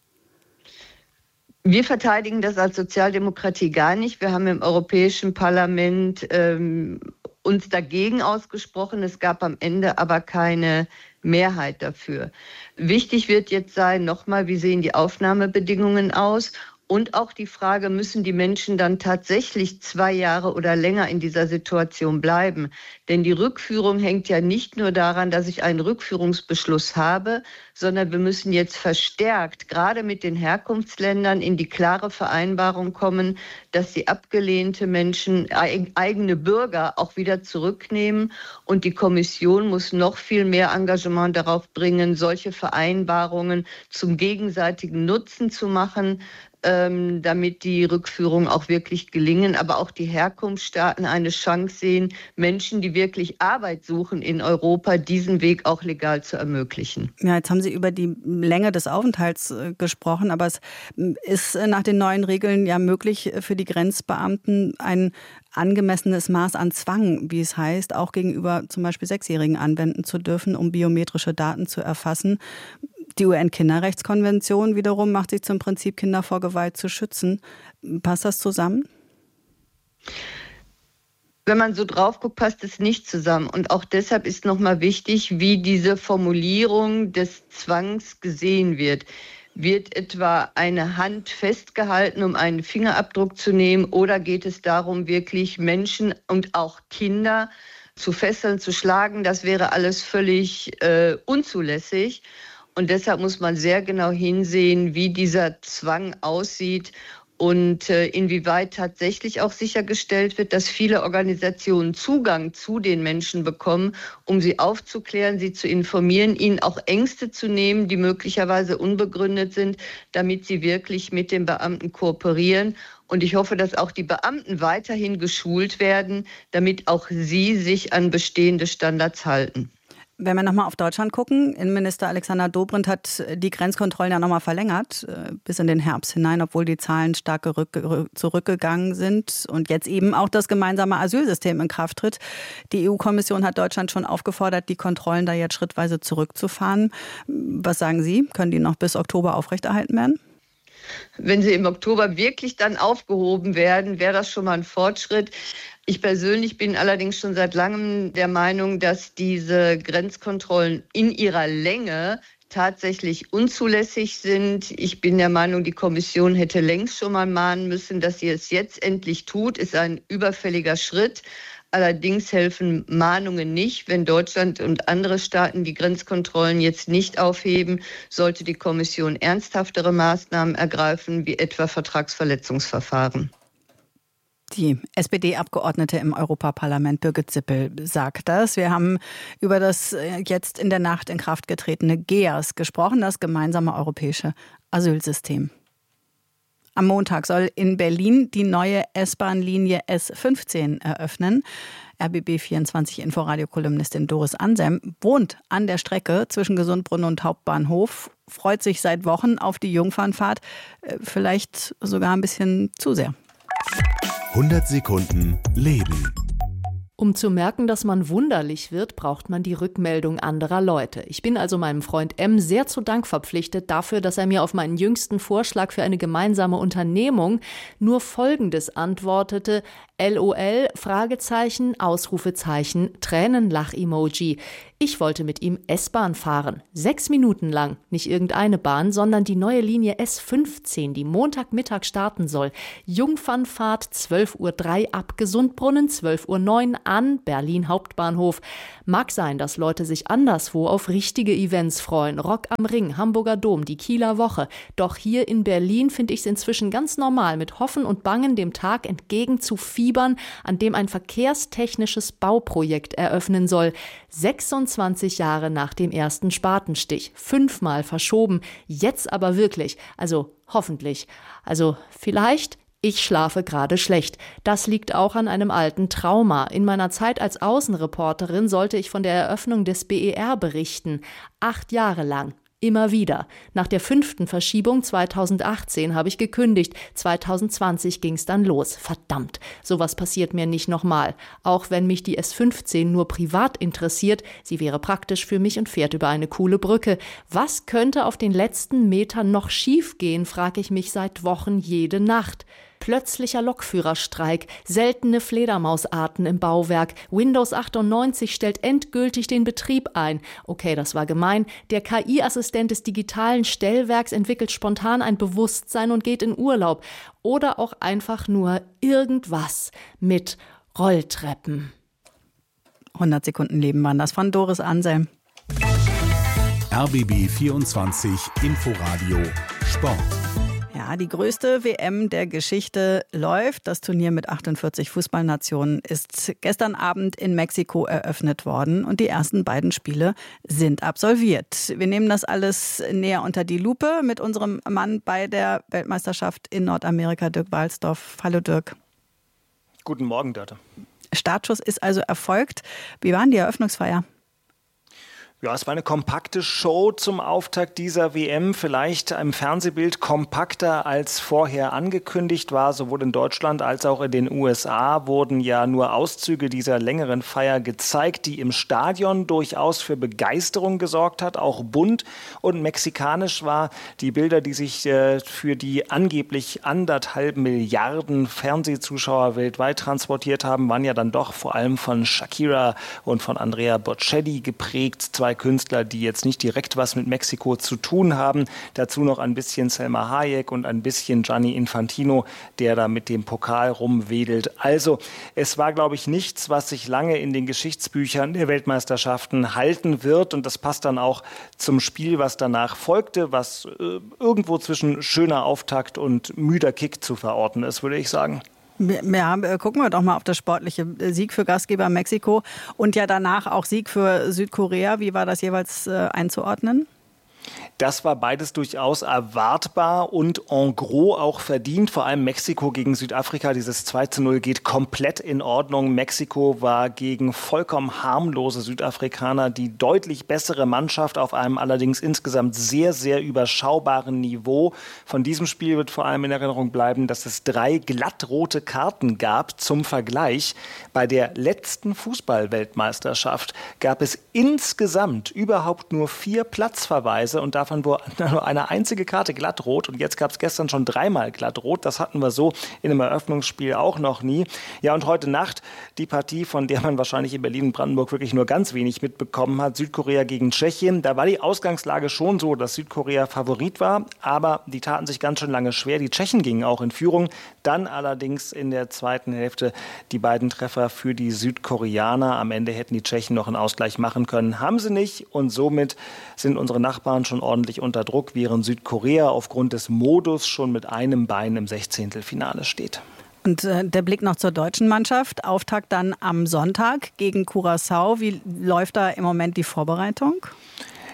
N: Wir verteidigen das als Sozialdemokratie gar nicht. Wir haben im Europäischen Parlament uns dagegen ausgesprochen. Es gab am Ende aber keine Mehrheit dafür. Wichtig wird jetzt sein, nochmal, wie sehen die Aufnahmebedingungen aus? Und auch die Frage, müssen die Menschen dann tatsächlich 2 Jahre oder länger in dieser Situation bleiben? Denn die Rückführung hängt ja nicht nur daran, dass ich einen Rückführungsbeschluss habe, sondern wir müssen jetzt verstärkt, gerade mit den Herkunftsländern, in die klare Vereinbarung kommen, dass die abgelehnte Menschen, eigene Bürger auch wieder zurücknehmen. Und die Kommission muss noch viel mehr Engagement darauf bringen, solche Vereinbarungen zum gegenseitigen Nutzen zu machen, damit die Rückführungen auch wirklich gelingen, aber auch die Herkunftsstaaten eine Chance sehen, Menschen, die wirklich Arbeit suchen in Europa, diesen Weg auch legal zu ermöglichen.
E: Ja, jetzt haben Sie über die Länge des Aufenthalts gesprochen, aber es ist nach den neuen Regeln ja möglich für die Grenzbeamten ein angemessenes Maß an Zwang, wie es heißt, auch gegenüber zum Beispiel 6-Jährigen anwenden zu dürfen, um biometrische Daten zu erfassen. Die UN-Kinderrechtskonvention wiederum macht sich zum Prinzip, Kinder vor Gewalt zu schützen. Passt das zusammen?
N: Wenn man so drauf guckt, passt es nicht zusammen. Und auch deshalb ist nochmal wichtig, wie diese Formulierung des Zwangs gesehen wird. Wird etwa eine Hand festgehalten, um einen Fingerabdruck zu nehmen, oder geht es darum, wirklich Menschen und auch Kinder zu fesseln, zu schlagen? Das wäre alles völlig unzulässig. Und deshalb muss man sehr genau hinsehen, wie dieser Zwang aussieht und inwieweit tatsächlich auch sichergestellt wird, dass viele Organisationen Zugang zu den Menschen bekommen, um sie aufzuklären, sie zu informieren, ihnen auch Ängste zu nehmen, die möglicherweise unbegründet sind, damit sie wirklich mit den Beamten kooperieren. Und ich hoffe, dass auch die Beamten weiterhin geschult werden, damit auch sie sich an bestehende Standards halten.
E: Wenn wir nochmal auf Deutschland gucken, Innenminister Alexander Dobrindt hat die Grenzkontrollen ja nochmal verlängert, bis in den Herbst hinein, obwohl die Zahlen stark zurückgegangen sind und jetzt eben auch das gemeinsame Asylsystem in Kraft tritt. Die EU-Kommission hat Deutschland schon aufgefordert, die Kontrollen da jetzt schrittweise zurückzufahren. Was sagen Sie? Können die noch bis Oktober aufrechterhalten werden?
N: Wenn sie im Oktober wirklich dann aufgehoben werden, wäre das schon mal ein Fortschritt. Ich persönlich bin allerdings schon seit langem der Meinung, dass diese Grenzkontrollen in ihrer Länge tatsächlich unzulässig sind. Ich bin der Meinung, die Kommission hätte längst schon mal mahnen müssen, dass sie es jetzt endlich tut. Ist ein überfälliger Schritt. Allerdings helfen Mahnungen nicht. Wenn Deutschland und andere Staaten die Grenzkontrollen jetzt nicht aufheben, sollte die Kommission ernsthaftere Maßnahmen ergreifen, wie etwa Vertragsverletzungsverfahren.
E: Die SPD-Abgeordnete im Europaparlament Birgit Sippel sagt das. Wir haben über das jetzt in der Nacht in Kraft getretene GEAS gesprochen, das gemeinsame europäische Asylsystem. Am Montag soll in Berlin die neue S-Bahn-Linie S15 eröffnen. RBB24-Inforadio-Kolumnistin Doris Anselm wohnt an der Strecke zwischen Gesundbrunnen und Hauptbahnhof, freut sich seit Wochen auf die Jungfernfahrt, vielleicht sogar ein bisschen zu sehr.
D: 100 Sekunden Leben.
L: Um zu merken, dass man wunderlich wird, braucht man die Rückmeldung anderer Leute. Ich bin also meinem Freund M sehr zu Dank verpflichtet dafür, dass er mir auf meinen jüngsten Vorschlag für eine gemeinsame Unternehmung nur Folgendes antwortete: LOL, Fragezeichen, Ausrufezeichen, Tränenlach-Emoji. Ich wollte mit ihm S-Bahn fahren. 6 Minuten lang. Nicht irgendeine Bahn, sondern die neue Linie S15, die Montagmittag starten soll. Jungfernfahrt 12:03 Uhr ab Gesundbrunnen, 12:09 Uhr an Berlin Hauptbahnhof. Mag sein, dass Leute sich anderswo auf richtige Events freuen. Rock am Ring, Hamburger Dom, die Kieler Woche. Doch hier in Berlin finde ich es inzwischen ganz normal, mit Hoffen und Bangen dem Tag entgegenzufiebern, an dem ein verkehrstechnisches Bauprojekt eröffnen soll. 26 Jahre nach dem ersten Spatenstich. 5-mal verschoben. Jetzt aber wirklich. Also hoffentlich. Also vielleicht. Ich schlafe gerade schlecht. Das liegt auch an einem alten Trauma. In meiner Zeit als Außenreporterin sollte ich von der Eröffnung des BER berichten. 8 Jahre lang. Immer wieder. Nach der 5. Verschiebung 2018 habe ich gekündigt. 2020 ging es dann los. Verdammt, sowas passiert mir nicht nochmal. Auch wenn mich die S15 nur privat interessiert, sie wäre praktisch für mich und fährt über eine coole Brücke. Was könnte auf den letzten Metern noch schiefgehen, frage ich mich seit Wochen jede Nacht. Plötzlicher Lokführerstreik, seltene Fledermausarten im Bauwerk, Windows 98 stellt endgültig den Betrieb ein. Okay, das war gemein. Der KI-Assistent des digitalen Stellwerks entwickelt spontan ein Bewusstsein und geht in Urlaub. Oder auch einfach nur irgendwas mit Rolltreppen.
E: 100 Sekunden Leben waren das von Doris Anselm.
D: RBB 24 Inforadio Sport.
E: Ja, die größte WM der Geschichte läuft. Das Turnier mit 48 Fußballnationen ist gestern Abend in Mexiko eröffnet worden und die ersten beiden Spiele sind absolviert. Wir nehmen das alles näher unter die Lupe mit unserem Mann bei der Weltmeisterschaft in Nordamerika, Dirk Walsdorf. Hallo Dirk.
O: Guten Morgen, Dörte.
E: Startschuss ist also erfolgt. Wie war denn die Eröffnungsfeier?
O: Ja, es war eine kompakte Show zum Auftakt dieser WM, vielleicht im Fernsehbild kompakter als vorher angekündigt war. Sowohl in Deutschland als auch in den USA wurden ja nur Auszüge dieser längeren Feier gezeigt, die im Stadion durchaus für Begeisterung gesorgt hat, auch bunt und mexikanisch war. Die Bilder, die sich für die angeblich 1,5 Milliarden Fernsehzuschauer weltweit transportiert haben, waren ja dann doch vor allem von Shakira und von Andrea Bocelli geprägt. 2 Künstler, die jetzt nicht direkt was mit Mexiko zu tun haben. Dazu noch ein bisschen Selma Hayek und ein bisschen Gianni Infantino, der da mit dem Pokal rumwedelt. Also es war, glaube ich, nichts, was sich lange in den Geschichtsbüchern der Weltmeisterschaften halten wird. Und das passt dann auch zum Spiel, was danach folgte, was irgendwo zwischen schöner Auftakt und müder Kick zu verorten ist, würde ich sagen.
E: Ja, gucken wir doch mal auf das sportliche. Sieg für Gastgeber Mexiko und ja danach auch Sieg für Südkorea. Wie war das jeweils einzuordnen?
O: Das war beides durchaus erwartbar und en gros auch verdient. Vor allem Mexiko gegen Südafrika. Dieses 2:0 geht komplett in Ordnung. Mexiko war gegen vollkommen harmlose Südafrikaner die deutlich bessere Mannschaft auf einem allerdings insgesamt sehr, sehr überschaubaren Niveau. Von diesem Spiel wird vor allem in Erinnerung bleiben, dass es 3 glattrote Karten gab. Zum Vergleich, bei der letzten Fußball-Weltmeisterschaft gab es insgesamt überhaupt nur 4 Platzverweise und davon war nur eine einzige Karte glattrot und jetzt gab es gestern schon 3-mal glattrot. Das hatten wir so in einem Eröffnungsspiel auch noch nie. Ja, und heute Nacht die Partie, von der man wahrscheinlich in Berlin und Brandenburg wirklich nur ganz wenig mitbekommen hat, Südkorea gegen Tschechien. Da war die Ausgangslage schon so, dass Südkorea Favorit war, aber die taten sich ganz schön lange schwer. Die Tschechen gingen auch in Führung. Dann allerdings in der zweiten Hälfte die beiden Treffer für die Südkoreaner. Am Ende hätten die Tschechen noch einen Ausgleich machen können, haben sie nicht und somit sind unsere Nachbarn schon ordentlich unter Druck, während Südkorea aufgrund des Modus schon mit einem Bein im 16. steht.
E: Und der Blick noch zur deutschen Mannschaft. Auftakt dann am Sonntag gegen Curaçao. Wie läuft da im Moment die Vorbereitung?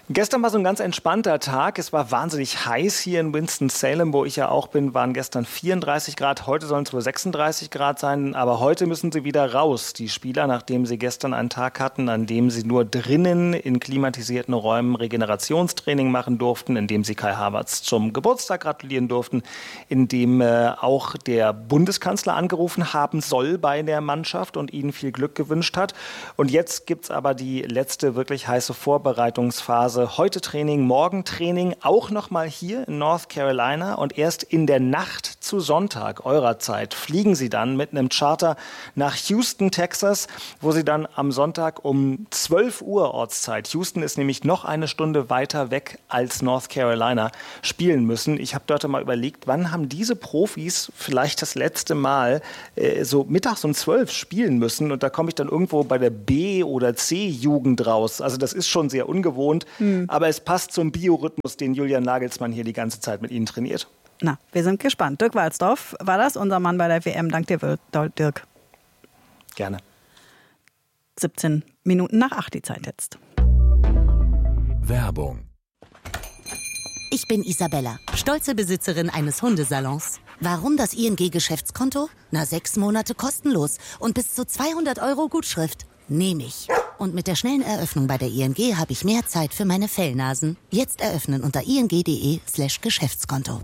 O: Gestern war so ein ganz entspannter Tag. Es war wahnsinnig heiß hier in Winston-Salem, wo ich ja auch bin, waren gestern 34 Grad. Heute sollen es wohl 36 Grad sein, aber heute müssen sie wieder raus, die Spieler, nachdem sie gestern einen Tag hatten, an dem sie nur drinnen in klimatisierten Räumen Regenerationstraining machen durften, in dem sie Kai Havertz zum Geburtstag gratulieren durften, in dem auch der Bundeskanzler angerufen haben soll bei der Mannschaft und ihnen viel Glück gewünscht hat. Und jetzt gibt es aber die letzte wirklich heiße Vorbereitungsphase. Heute Training, morgen Training, auch nochmal hier in North Carolina. Und erst in der Nacht zu Sonntag eurer Zeit fliegen sie dann mit einem Charter nach Houston, Texas, wo sie dann am Sonntag um 12 Uhr Ortszeit, Houston ist nämlich noch eine Stunde weiter weg als North Carolina, spielen müssen. Ich habe dort mal überlegt, wann haben diese Profis vielleicht das letzte Mal so mittags um 12 spielen müssen. Und da komme ich dann irgendwo bei der B- oder C-Jugend raus. Also das ist schon sehr ungewohnt. Aber es passt zum Biorhythmus, den Julian Nagelsmann hier die ganze Zeit mit Ihnen trainiert.
E: Na, wir sind gespannt. Dirk Walzdorf war das, unser Mann bei der WM. Dank dir, Dirk.
O: Gerne.
E: 17 Minuten nach 8 die Zeit jetzt.
D: Werbung.
P: Ich bin Isabella, stolze Besitzerin eines Hundesalons. Warum das ING-Geschäftskonto? 6 Monate kostenlos und bis zu 200 € Gutschrift. Nehme ich. Und mit der schnellen Eröffnung bei der ING habe ich mehr Zeit für meine Fellnasen. Jetzt eröffnen unter ing.de/Geschäftskonto.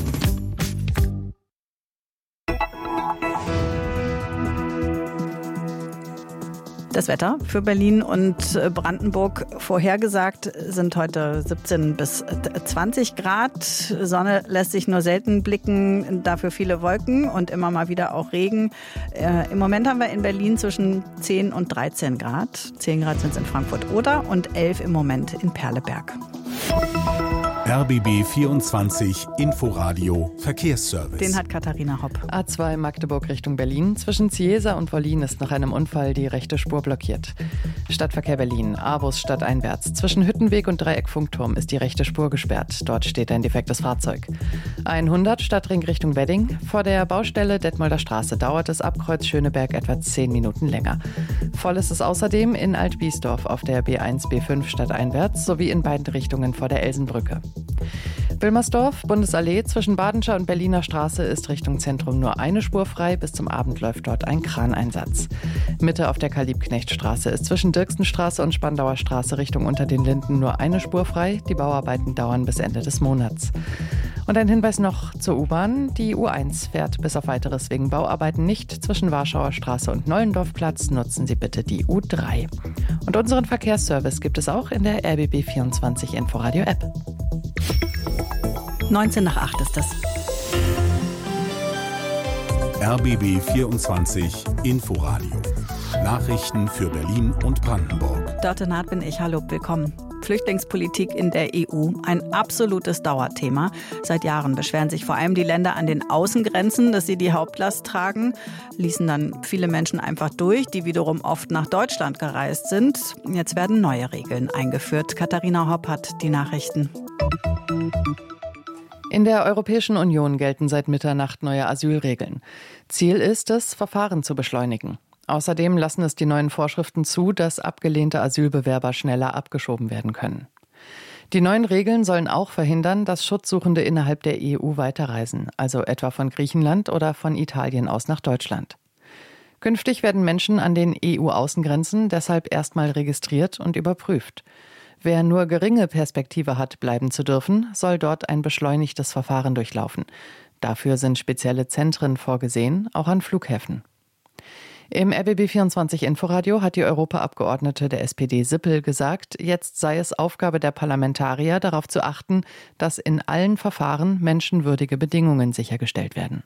E: Das Wetter für Berlin und Brandenburg vorhergesagt sind heute 17 bis 20 Grad. Sonne lässt sich nur selten blicken, dafür viele Wolken und immer mal wieder auch Regen. Im Moment haben wir in Berlin zwischen 10 und 13 Grad. 10 Grad sind es in Frankfurt-Oder und 11 im Moment in Perleberg.
D: RBB 24 Inforadio Verkehrsservice.
E: Den hat Katharina Hopp.
B: A2 Magdeburg Richtung Berlin. Zwischen Ziesa und Wollin ist nach einem Unfall die rechte Spur blockiert. Stadtverkehr Berlin, A-Bus stadteinwärts. Zwischen Hüttenweg und Dreieck Funkturm ist die rechte Spur gesperrt. Dort steht ein defektes Fahrzeug. 100 Stadtring Richtung Wedding. Vor der Baustelle Detmolder Straße dauert es ab Kreuz Schöneberg etwa 10 Minuten länger. Voll ist es außerdem in Alt-Biesdorf auf der B1, B5 stadteinwärts sowie in beiden Richtungen vor der Elsenbrücke. Wilmersdorf, Bundesallee zwischen Badenscher und Berliner Straße ist Richtung Zentrum nur eine Spur frei. Bis zum Abend läuft dort ein Kraneinsatz. Mitte auf der Karl-Liebknecht-Straße ist zwischen Dirksenstraße und Spandauer Straße Richtung Unter den Linden nur eine Spur frei. Die Bauarbeiten dauern bis Ende des Monats. Und ein Hinweis noch zur U-Bahn. Die U1 fährt bis auf Weiteres wegen Bauarbeiten nicht zwischen Warschauer Straße und Nollendorfplatz. Nutzen Sie bitte die U3. Und unseren Verkehrsservice gibt es auch in der RBB 24 Inforadio App.
E: 19 nach 8 ist das.
D: RBB 24 Inforadio. Nachrichten für Berlin und Brandenburg.
E: Dörte Naht bin ich. Hallo, willkommen. Flüchtlingspolitik in der EU, ein absolutes Dauerthema. Seit Jahren beschweren sich vor allem die Länder an den Außengrenzen, dass sie die Hauptlast tragen, ließen dann viele Menschen einfach durch, die wiederum oft nach Deutschland gereist sind. Jetzt werden neue Regeln eingeführt. Katharina Hopp hat die Nachrichten.
B: In der Europäischen Union gelten seit Mitternacht neue Asylregeln. Ziel ist es, Verfahren zu beschleunigen. Außerdem lassen es die neuen Vorschriften zu, dass abgelehnte Asylbewerber schneller abgeschoben werden können. Die neuen Regeln sollen auch verhindern, dass Schutzsuchende innerhalb der EU weiterreisen, also etwa von Griechenland oder von Italien aus nach Deutschland. Künftig werden Menschen an den EU-Außengrenzen deshalb erstmal registriert und überprüft. Wer nur geringe Perspektive hat, bleiben zu dürfen, soll dort ein beschleunigtes Verfahren durchlaufen. Dafür sind spezielle Zentren vorgesehen, auch an Flughäfen. Im RBB 24 Inforadio hat die Europaabgeordnete der SPD Sippel gesagt, jetzt sei es Aufgabe der Parlamentarier, darauf zu achten, dass in allen Verfahren menschenwürdige Bedingungen sichergestellt werden.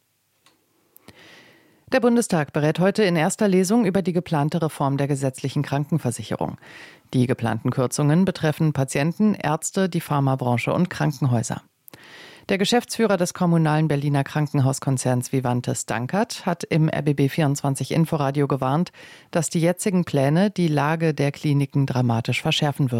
B: Der Bundestag berät heute in erster Lesung über die geplante Reform der gesetzlichen Krankenversicherung. Die geplanten Kürzungen betreffen Patienten, Ärzte, die Pharmabranche und Krankenhäuser. Der Geschäftsführer des kommunalen Berliner Krankenhauskonzerns Vivantes Dankert hat im RBB 24 Inforadio gewarnt, dass die jetzigen Pläne die Lage der Kliniken dramatisch verschärfen würden.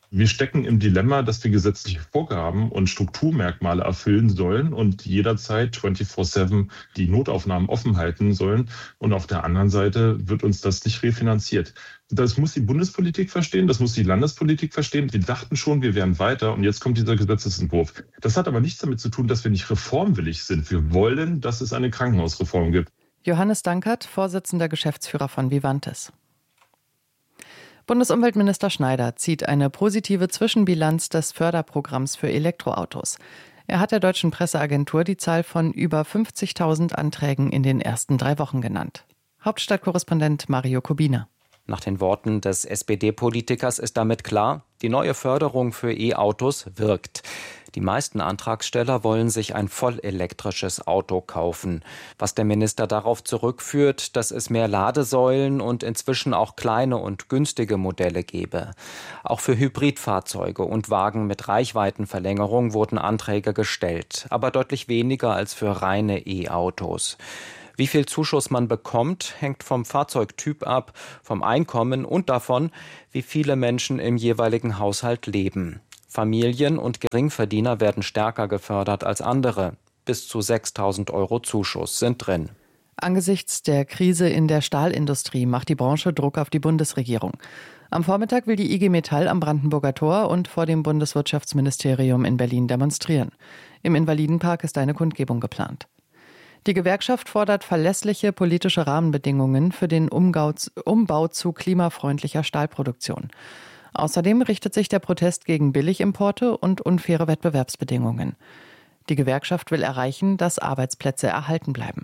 Q: Wir stecken im Dilemma, dass wir gesetzliche Vorgaben und Strukturmerkmale erfüllen sollen und jederzeit 24/7 die Notaufnahmen offen halten sollen. Und auf der anderen Seite wird uns das nicht refinanziert. Das muss die Bundespolitik verstehen, das muss die Landespolitik verstehen. Wir dachten schon, wir wären weiter und jetzt kommt dieser Gesetzesentwurf. Das hat aber nichts damit zu tun, dass wir nicht reformwillig sind. Wir wollen, dass es eine Krankenhausreform gibt.
B: Johannes Dankert, Vorsitzender Geschäftsführer von Vivantes. Bundesumweltminister Schneider zieht eine positive Zwischenbilanz des Förderprogramms für Elektroautos. Er hat der deutschen Presseagentur die Zahl von über 50.000 Anträgen in den ersten 3 Wochen genannt. Hauptstadtkorrespondent Mario Kubina.
R: Nach den Worten des SPD-Politikers ist damit klar, die neue Förderung für E-Autos wirkt. Die meisten Antragsteller wollen sich ein vollelektrisches Auto kaufen. Was der Minister darauf zurückführt, dass es mehr Ladesäulen und inzwischen auch kleine und günstige Modelle gebe. Auch für Hybridfahrzeuge und Wagen mit Reichweitenverlängerung wurden Anträge gestellt, aber deutlich weniger als für reine E-Autos. Wie viel Zuschuss man bekommt, hängt vom Fahrzeugtyp ab, vom Einkommen und davon, wie viele Menschen im jeweiligen Haushalt leben. Familien und Geringverdiener werden stärker gefördert als andere. Bis zu 6.000 € Zuschuss sind drin.
B: Angesichts der Krise in der Stahlindustrie macht die Branche Druck auf die Bundesregierung. Am Vormittag will die IG Metall am Brandenburger Tor und vor dem Bundeswirtschaftsministerium in Berlin demonstrieren. Im Invalidenpark ist eine Kundgebung geplant. Die Gewerkschaft fordert verlässliche politische Rahmenbedingungen für den Umbau zu klimafreundlicher Stahlproduktion. Außerdem richtet sich der Protest gegen Billigimporte und unfaire Wettbewerbsbedingungen. Die Gewerkschaft will erreichen, dass Arbeitsplätze erhalten bleiben.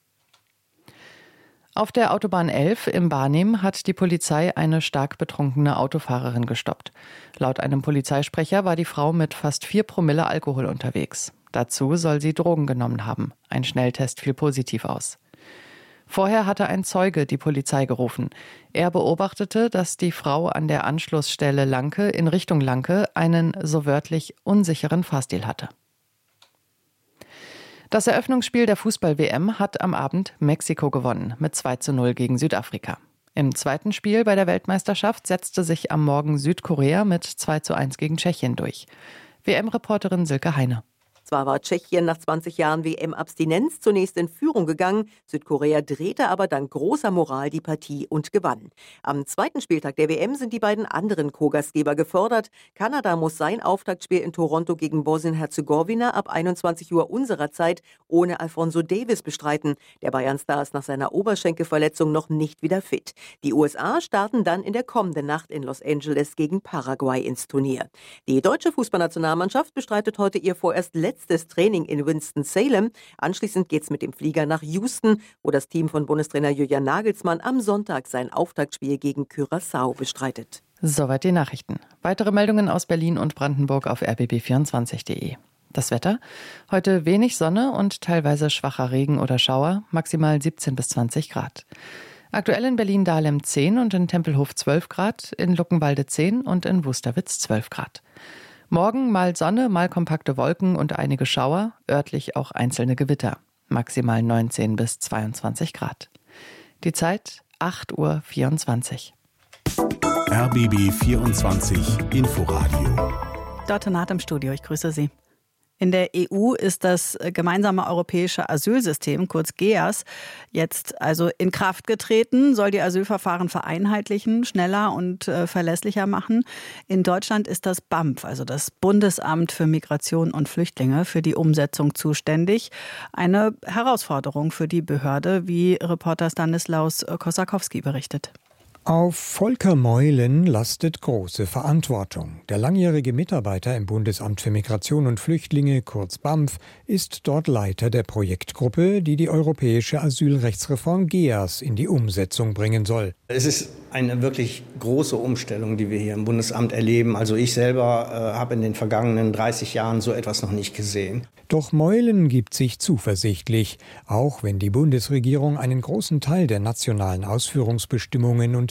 B: Auf der Autobahn 11 im Barnim hat die Polizei eine stark betrunkene Autofahrerin gestoppt. Laut einem Polizeisprecher war die Frau mit fast 4 Promille Alkohol unterwegs. Dazu soll sie Drogen genommen haben. Ein Schnelltest fiel positiv aus. Vorher hatte ein Zeuge die Polizei gerufen. Er beobachtete, dass die Frau an der Anschlussstelle Lanke in Richtung Lanke einen so wörtlich unsicheren Fahrstil hatte. Das Eröffnungsspiel der Fußball-WM hat am Abend Mexiko gewonnen mit 2:0 gegen Südafrika. Im zweiten Spiel bei der Weltmeisterschaft setzte sich am Morgen Südkorea mit 2:1 gegen Tschechien durch. WM-Reporterin Silke Heine.
C: Zwar war Tschechien nach 20 Jahren WM-Abstinenz zunächst in Führung gegangen, Südkorea drehte aber dank großer Moral die Partie und gewann. Am zweiten Spieltag der WM sind die beiden anderen Co-Gastgeber gefordert. Kanada muss sein Auftaktspiel in Toronto gegen Bosnien-Herzegowina ab 21 Uhr unserer Zeit ohne Alphonso Davies bestreiten. Der Bayern-Star ist nach seiner Oberschenkelverletzung noch nicht wieder fit. Die USA starten dann in der kommenden Nacht in Los Angeles gegen Paraguay ins Turnier. Die deutsche Fußballnationalmannschaft bestreitet heute ihr vorerst letztes Training in Winston-Salem. Anschließend geht's mit dem Flieger nach Houston, wo das Team von Bundestrainer Julian Nagelsmann am Sonntag sein Auftaktspiel gegen Curaçao bestreitet.
B: Soweit die Nachrichten. Weitere Meldungen aus Berlin und Brandenburg auf rbb24.de. Das Wetter? Heute wenig Sonne und teilweise schwacher Regen oder Schauer, maximal 17 bis 20 Grad. Aktuell in Berlin-Dahlem 10 und in Tempelhof 12 Grad, in Luckenwalde 10 und in Wusterwitz 12 Grad. Morgen mal Sonne, mal kompakte Wolken und einige Schauer, örtlich auch einzelne Gewitter. Maximal 19 bis 22 Grad. Die Zeit 8:24 Uhr.
D: RBB 24 Inforadio.
E: Dr. Naht im Studio, ich grüße Sie. In der EU ist das gemeinsame europäische Asylsystem, kurz GEAS, jetzt also in Kraft getreten, soll die Asylverfahren vereinheitlichen, schneller und verlässlicher machen. In Deutschland ist das BAMF, also das Bundesamt für Migration und Flüchtlinge, für die Umsetzung zuständig. Eine Herausforderung für die Behörde, wie Reporter Stanislaus Kosakowski berichtet.
S: Auf Volker Meulen lastet große Verantwortung. Der langjährige Mitarbeiter im Bundesamt für Migration und Flüchtlinge, kurz BAMF, ist dort Leiter der Projektgruppe, die die europäische Asylrechtsreform GEAS in die Umsetzung bringen soll.
T: Es ist eine wirklich große Umstellung, die wir hier im Bundesamt erleben. Also ich selber habe in den vergangenen 30 Jahren so etwas noch nicht gesehen.
S: Doch Meulen gibt sich zuversichtlich, auch wenn die Bundesregierung einen großen Teil der nationalen Ausführungsbestimmungen und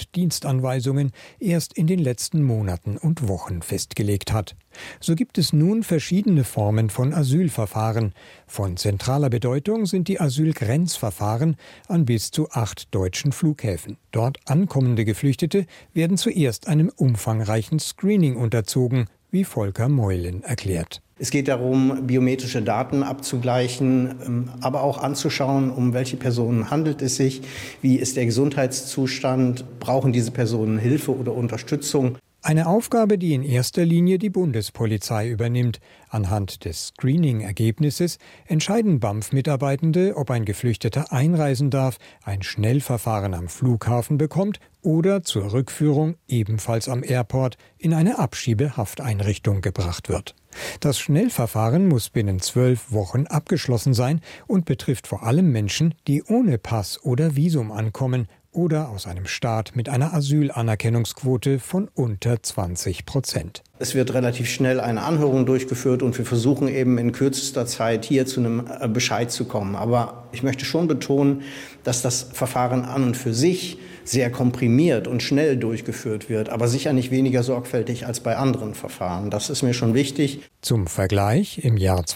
S: und Dienstanweisungen erst in den letzten Monaten und Wochen festgelegt hat. So gibt es nun verschiedene Formen von Asylverfahren. Von zentraler Bedeutung sind die Asylgrenzverfahren an bis zu 8 deutschen Flughäfen. Dort ankommende Geflüchtete werden zuerst einem umfangreichen Screening unterzogen, wie Volker Meulen erklärt.
T: Es geht darum, biometrische Daten abzugleichen, aber auch anzuschauen, um welche Personen handelt es sich, wie ist der Gesundheitszustand, brauchen diese Personen Hilfe oder Unterstützung.
S: Eine Aufgabe, die in erster Linie die Bundespolizei übernimmt. Anhand des Screening-Ergebnisses entscheiden BAMF-Mitarbeitende, ob ein Geflüchteter einreisen darf, ein Schnellverfahren am Flughafen bekommt oder zur Rückführung ebenfalls am Airport in eine Abschiebehafteinrichtung gebracht wird. Das Schnellverfahren muss binnen 12 Wochen abgeschlossen sein und betrifft vor allem Menschen, die ohne Pass oder Visum ankommen oder aus einem Staat mit einer Asylanerkennungsquote von unter 20%.
T: Es wird relativ schnell eine Anhörung durchgeführt und wir versuchen eben in kürzester Zeit hier zu einem Bescheid zu kommen. Aber ich möchte schon betonen, dass das Verfahren an und für sich sehr komprimiert und schnell durchgeführt wird, aber sicher nicht weniger sorgfältig als bei anderen Verfahren. Das ist mir schon wichtig.
S: Zum Vergleich, im Jahr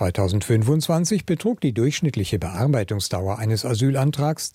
S: 2025 betrug die durchschnittliche Bearbeitungsdauer eines Asylantrags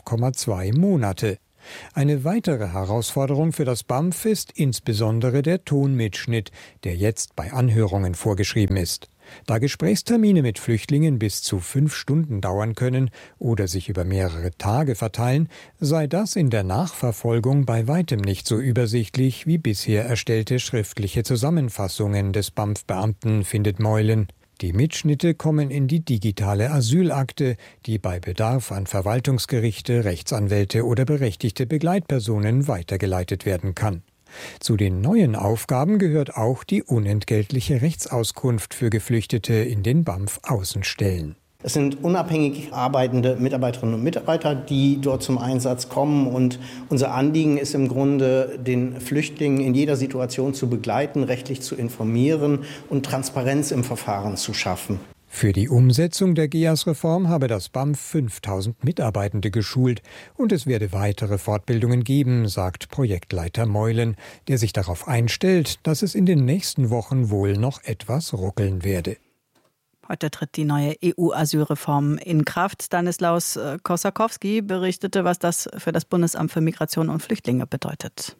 S: 12,2 Monate. Eine weitere Herausforderung für das BAMF ist insbesondere der Tonmitschnitt, der jetzt bei Anhörungen vorgeschrieben ist. Da Gesprächstermine mit Flüchtlingen bis zu 5 Stunden dauern können oder sich über mehrere Tage verteilen, sei das in der Nachverfolgung bei weitem nicht so übersichtlich wie bisher erstellte schriftliche Zusammenfassungen des BAMF-Beamten, findet Meulen. Die Mitschnitte kommen in die digitale Asylakte, die bei Bedarf an Verwaltungsgerichte, Rechtsanwälte oder berechtigte Begleitpersonen weitergeleitet werden kann. Zu den neuen Aufgaben gehört auch die unentgeltliche Rechtsauskunft für Geflüchtete in den BAMF-Außenstellen.
T: Es sind unabhängig arbeitende Mitarbeiterinnen und Mitarbeiter, die dort zum Einsatz kommen. Und unser Anliegen ist im Grunde, den Flüchtlingen in jeder Situation zu begleiten, rechtlich zu informieren und Transparenz im Verfahren zu schaffen.
S: Für die Umsetzung der GEAS-Reform habe das BAMF 5000 Mitarbeitende geschult und es werde weitere Fortbildungen geben, sagt Projektleiter Meulen, der sich darauf einstellt, dass es in den nächsten Wochen wohl noch etwas ruckeln werde.
E: Heute tritt die neue EU-Asylreform in Kraft. Stanislaus Kosakowski berichtete, was das für das Bundesamt für Migration und Flüchtlinge bedeutet.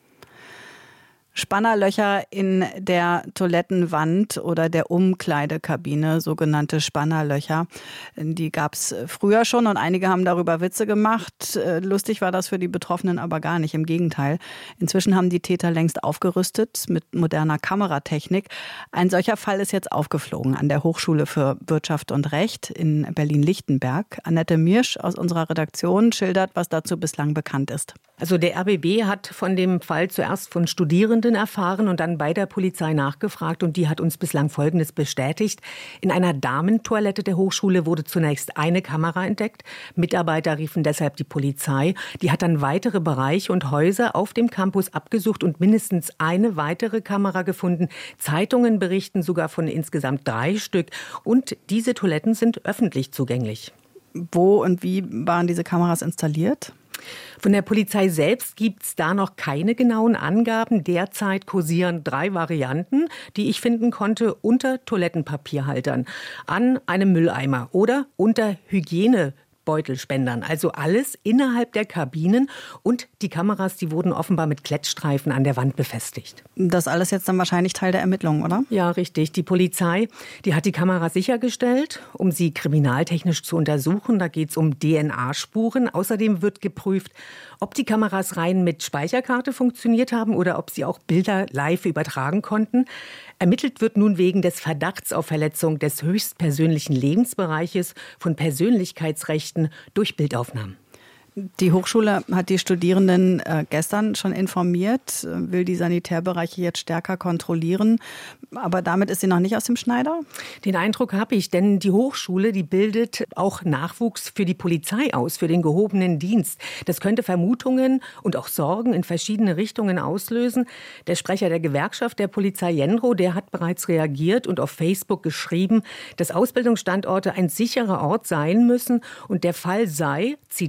E: Spannerlöcher in der Toilettenwand oder der Umkleidekabine, sogenannte Spannerlöcher. Die gab es früher schon und einige haben darüber Witze gemacht. Lustig war das für die Betroffenen aber gar nicht, im Gegenteil. Inzwischen haben die Täter längst aufgerüstet mit moderner Kameratechnik. Ein solcher Fall ist jetzt aufgeflogen an der Hochschule für Wirtschaft und Recht in Berlin-Lichtenberg. Annette Mirsch aus unserer Redaktion schildert, was dazu bislang bekannt ist.
U: Also der RBB hat von dem Fall zuerst von Studierenden erfahren und dann bei der Polizei nachgefragt und die hat uns bislang Folgendes bestätigt. In einer Damentoilette der Hochschule wurde zunächst eine Kamera entdeckt. Mitarbeiter riefen deshalb die Polizei. Die hat dann weitere Bereiche und Häuser auf dem Campus abgesucht und mindestens eine weitere Kamera gefunden. Zeitungen berichten sogar von insgesamt 3 Stück und diese Toiletten sind öffentlich zugänglich.
E: Wo und wie waren diese Kameras installiert?
U: Von der Polizei selbst gibt es da noch keine genauen Angaben. Derzeit kursieren 3 Varianten, die ich finden konnte, unter Toilettenpapierhaltern, an einem Mülleimer oder unter Hygienebeutelspendern. Also alles innerhalb der Kabinen und die Kameras, die wurden offenbar mit Klettstreifen an der Wand befestigt.
E: Das alles jetzt dann wahrscheinlich Teil der Ermittlungen, oder?
U: Ja, richtig. Die Polizei, die hat die Kameras sichergestellt, um sie kriminaltechnisch zu untersuchen. Da geht es um DNA-Spuren. Außerdem wird geprüft, ob die Kameras rein mit Speicherkarte funktioniert haben oder ob sie auch Bilder live übertragen konnten. Ermittelt wird nun wegen des Verdachts auf Verletzung des höchstpersönlichen Lebensbereiches von Persönlichkeitsrechten durch Bildaufnahmen.
E: Die Hochschule hat die Studierenden gestern schon informiert, will die Sanitärbereiche jetzt stärker kontrollieren. Aber damit ist sie noch nicht aus dem Schneider?
U: Den Eindruck habe ich, denn die Hochschule, die bildet auch Nachwuchs für die Polizei aus, für den gehobenen Dienst. Das könnte Vermutungen und auch Sorgen in verschiedene Richtungen auslösen. Der Sprecher der Gewerkschaft der Polizei Jenrow, der hat bereits reagiert und auf Facebook geschrieben, dass Ausbildungsstandorte ein sicherer Ort sein müssen und der Fall sei, Zitat,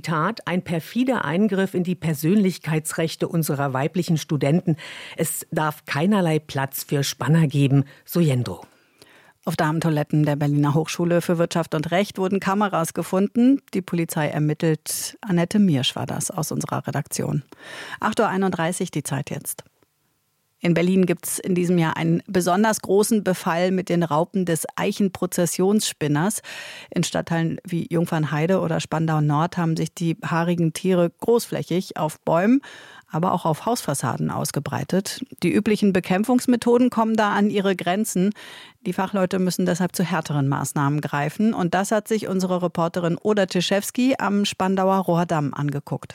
U: ein perfider Eingriff in die Persönlichkeitsrechte unserer weiblichen Studenten. Es darf keinerlei Platz für Spanner geben, so Jendro.
E: Auf Damentoiletten der Berliner Hochschule für Wirtschaft und Recht wurden Kameras gefunden. Die Polizei ermittelt. Annette Miersch war das aus unserer Redaktion. 8.31 Uhr die Zeit jetzt. In Berlin gibt es in diesem Jahr einen besonders großen Befall mit den Raupen des Eichenprozessionsspinners. In Stadtteilen wie Jungfernheide oder Spandau Nord haben sich die haarigen Tiere großflächig auf Bäumen, aber auch auf Hausfassaden ausgebreitet. Die üblichen Bekämpfungsmethoden kommen da an ihre Grenzen. Die Fachleute müssen deshalb zu härteren Maßnahmen greifen. Und das hat sich unsere Reporterin Oda Tischewski am Spandauer Rohrdamm angeguckt.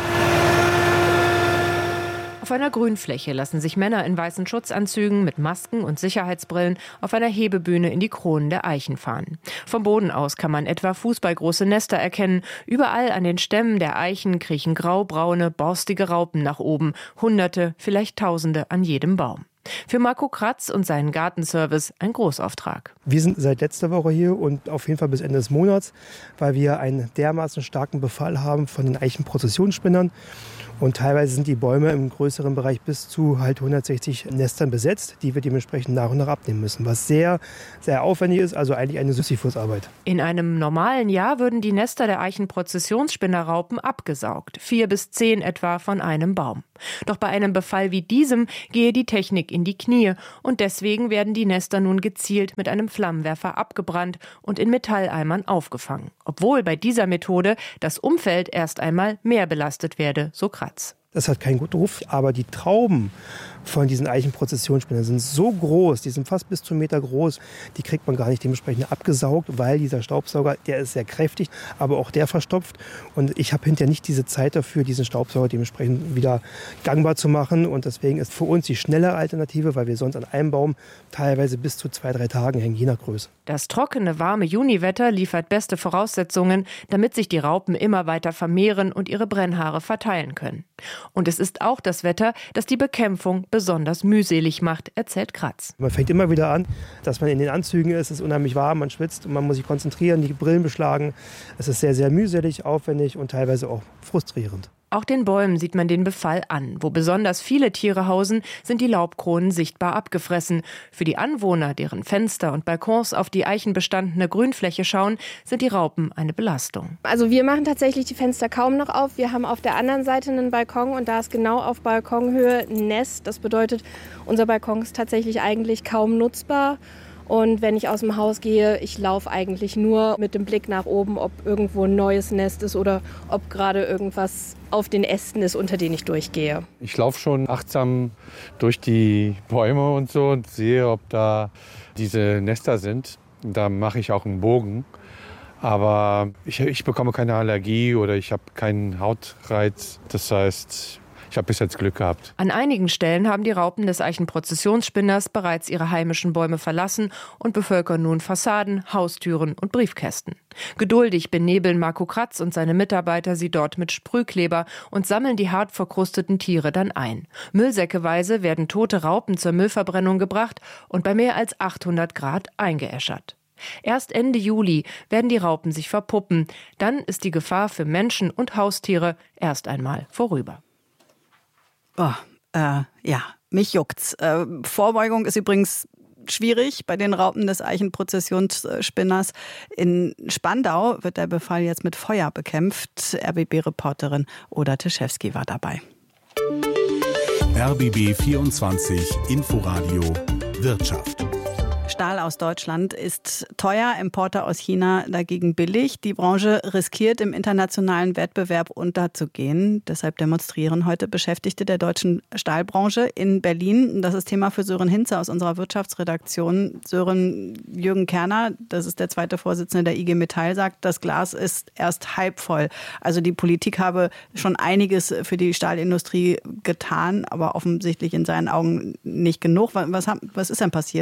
A: Auf einer Grünfläche lassen sich Männer in weißen Schutzanzügen mit Masken und Sicherheitsbrillen auf einer Hebebühne in die Kronen der Eichen fahren. Vom Boden aus kann man etwa fußballgroße Nester erkennen. Überall an den Stämmen der Eichen kriechen graubraune, borstige Raupen nach oben. Hunderte, vielleicht Tausende an jedem Baum. Für Marco Kratz und seinen Gartenservice ein Großauftrag.
V: Wir sind seit letzter Woche hier und auf jeden Fall bis Ende des Monats, weil wir einen dermaßen starken Befall haben von den Eichenprozessionsspinnern. Und teilweise sind die Bäume im größeren Bereich bis zu 160 Nestern besetzt, die wir dementsprechend nach und nach abnehmen müssen. Was sehr, sehr aufwendig ist, also eigentlich eine Sisyphusarbeit.
A: In einem normalen Jahr würden die Nester der Eichenprozessionsspinnerraupen abgesaugt. 4 bis 10 etwa von einem Baum. Doch bei einem Befall wie diesem gehe die Technik in die Knie. Und deswegen werden die Nester nun gezielt mit einem Flammenwerfer abgebrannt und in Metalleimern aufgefangen. Obwohl bei dieser Methode das Umfeld erst einmal mehr belastet werde, so Kratz.
V: Das hat keinen guten Ruf, aber die Trauben von diesen Eichenprozessionsspinnern sind so groß, die sind fast bis zu 1 Meter groß, die kriegt man gar nicht dementsprechend abgesaugt, weil dieser Staubsauger, der ist sehr kräftig, aber auch der verstopft. Und ich habe hinterher nicht diese Zeit dafür, diesen Staubsauger dementsprechend wieder gangbar zu machen. Und deswegen ist für uns die schnellere Alternative, weil wir sonst an einem Baum teilweise bis zu 2-3 Tagen hängen, je nach Größe.
A: Das trockene, warme Juniwetter liefert beste Voraussetzungen, damit sich die Raupen immer weiter vermehren und ihre Brennhaare verteilen können. Und es ist auch das Wetter, das die Bekämpfung besonders mühselig macht, erzählt Kratz.
V: Man fängt immer wieder an, dass man in den Anzügen ist, es ist unheimlich warm, man schwitzt und man muss sich konzentrieren, die Brillen beschlagen. Es ist sehr, sehr mühselig, aufwendig und teilweise auch frustrierend.
A: Auch den Bäumen sieht man den Befall an. Wo besonders viele Tiere hausen, sind die Laubkronen sichtbar abgefressen. Für die Anwohner, deren Fenster und Balkons auf die eichenbestandene Grünfläche schauen, sind die Raupen eine Belastung.
W: Also wir machen tatsächlich die Fenster kaum noch auf. Wir haben auf der anderen Seite einen Balkon und da ist genau auf Balkonhöhe ein Nest. Das bedeutet, unser Balkon ist tatsächlich eigentlich kaum nutzbar. Und wenn ich aus dem Haus gehe, ich laufe eigentlich nur mit dem Blick nach oben, ob irgendwo ein neues Nest ist oder ob gerade irgendwas auf den Ästen ist, unter denen ich durchgehe.
X: Ich laufe schon achtsam durch die Bäume und so und sehe, ob da diese Nester sind. Da mache ich auch einen Bogen. Aber ich bekomme keine Allergie oder ich habe keinen Hautreiz. Das heißt, ich habe bis jetzt Glück gehabt.
A: An einigen Stellen haben die Raupen des Eichenprozessionsspinners bereits ihre heimischen Bäume verlassen und bevölkern nun Fassaden, Haustüren und Briefkästen. Geduldig benebeln Marco Kratz und seine Mitarbeiter sie dort mit Sprühkleber und sammeln die hart verkrusteten Tiere dann ein. Müllsäckeweise werden tote Raupen zur Müllverbrennung gebracht und bei mehr als 800 Grad eingeäschert. Erst Ende Juli werden die Raupen sich verpuppen. Dann ist die Gefahr für Menschen und Haustiere erst einmal vorüber.
E: Ja, mich juckt's. Vorbeugung ist übrigens schwierig bei den Raupen des Eichenprozessionsspinners. In Spandau wird der Befall jetzt mit Feuer bekämpft. RBB-Reporterin Oda Tischewski war dabei.
D: RBB 24 Inforadio Wirtschaft.
E: Stahl aus Deutschland ist teuer, Importe aus China dagegen billig. Die Branche riskiert, im internationalen Wettbewerb unterzugehen. Deshalb demonstrieren heute Beschäftigte der deutschen Stahlbranche in Berlin. Das ist Thema für Sören Hinze aus unserer Wirtschaftsredaktion. Sören, Jürgen Kerner, das ist der zweite Vorsitzende der IG Metall, sagt, das Glas ist erst halb voll. Also die Politik habe schon einiges für die Stahlindustrie getan, aber offensichtlich in seinen Augen nicht genug. Was ist denn passiert?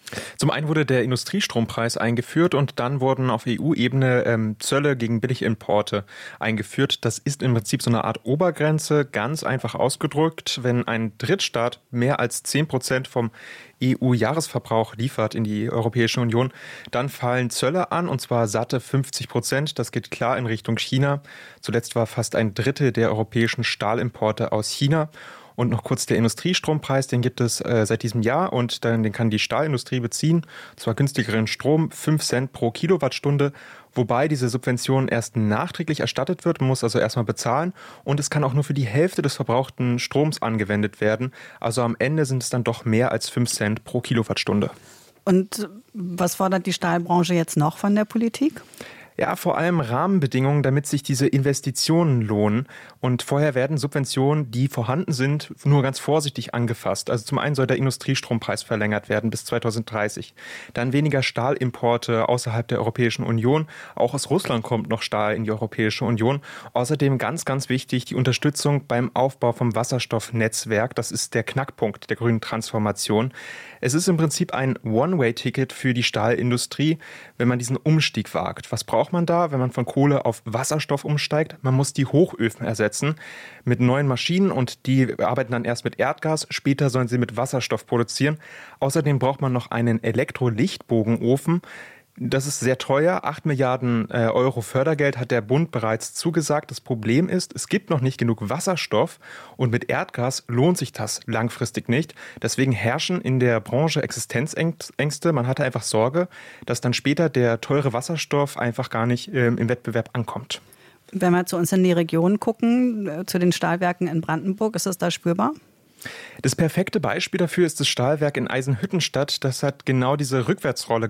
F: Zum einen wurde der Industriestrompreis eingeführt und dann wurden auf EU-Ebene Zölle gegen Billigimporte eingeführt. Das ist im Prinzip so eine Art Obergrenze, ganz einfach ausgedrückt. Wenn ein Drittstaat mehr als 10% vom EU-Jahresverbrauch liefert in die Europäische Union, dann fallen Zölle an, und zwar satte 50%. Das geht klar in Richtung China. Zuletzt war fast ein Drittel der europäischen Stahlimporte aus China. Und noch kurz der Industriestrompreis, den gibt es seit diesem Jahr und den kann die Stahlindustrie beziehen. Und zwar günstigeren Strom, 5 Cent pro Kilowattstunde, wobei diese Subvention erst nachträglich erstattet wird. Man muss also erstmal bezahlen und es kann auch nur für die Hälfte des verbrauchten Stroms angewendet werden. Also am Ende sind es dann doch mehr als 5 Cent pro Kilowattstunde.
E: Und was fordert die Stahlbranche jetzt noch von der Politik?
F: Ja, vor allem Rahmenbedingungen, damit sich diese Investitionen lohnen. Und vorher werden Subventionen, die vorhanden sind, nur ganz vorsichtig angefasst. Also zum einen soll der Industriestrompreis verlängert werden bis 2030. Dann weniger Stahlimporte außerhalb der Europäischen Union. Auch aus Russland kommt noch Stahl in die Europäische Union. Außerdem ganz, ganz wichtig die Unterstützung beim Aufbau vom Wasserstoffnetzwerk. Das ist der Knackpunkt der grünen Transformation. Es ist im Prinzip ein One-Way-Ticket für die Stahlindustrie, wenn man diesen Umstieg wagt. Was braucht man da, wenn man von Kohle auf Wasserstoff umsteigt? Man muss die Hochöfen ersetzen mit neuen Maschinen und die arbeiten dann erst mit Erdgas, später sollen sie mit Wasserstoff produzieren. Außerdem braucht man noch einen Elektrolichtbogenofen. Das ist sehr teuer. 8 Milliarden Euro Fördergeld hat der Bund bereits zugesagt. Das Problem ist, es gibt noch nicht genug Wasserstoff und mit Erdgas lohnt sich das langfristig nicht. Deswegen herrschen in der Branche Existenzängste. Man hatte einfach Sorge, dass dann später der teure Wasserstoff einfach gar nicht im Wettbewerb ankommt.
E: Wenn wir zu uns in die Region gucken, zu den Stahlwerken in Brandenburg, ist das da spürbar?
F: Das perfekte Beispiel dafür ist das Stahlwerk in Eisenhüttenstadt. Das hat genau diese Rückwärtsrolle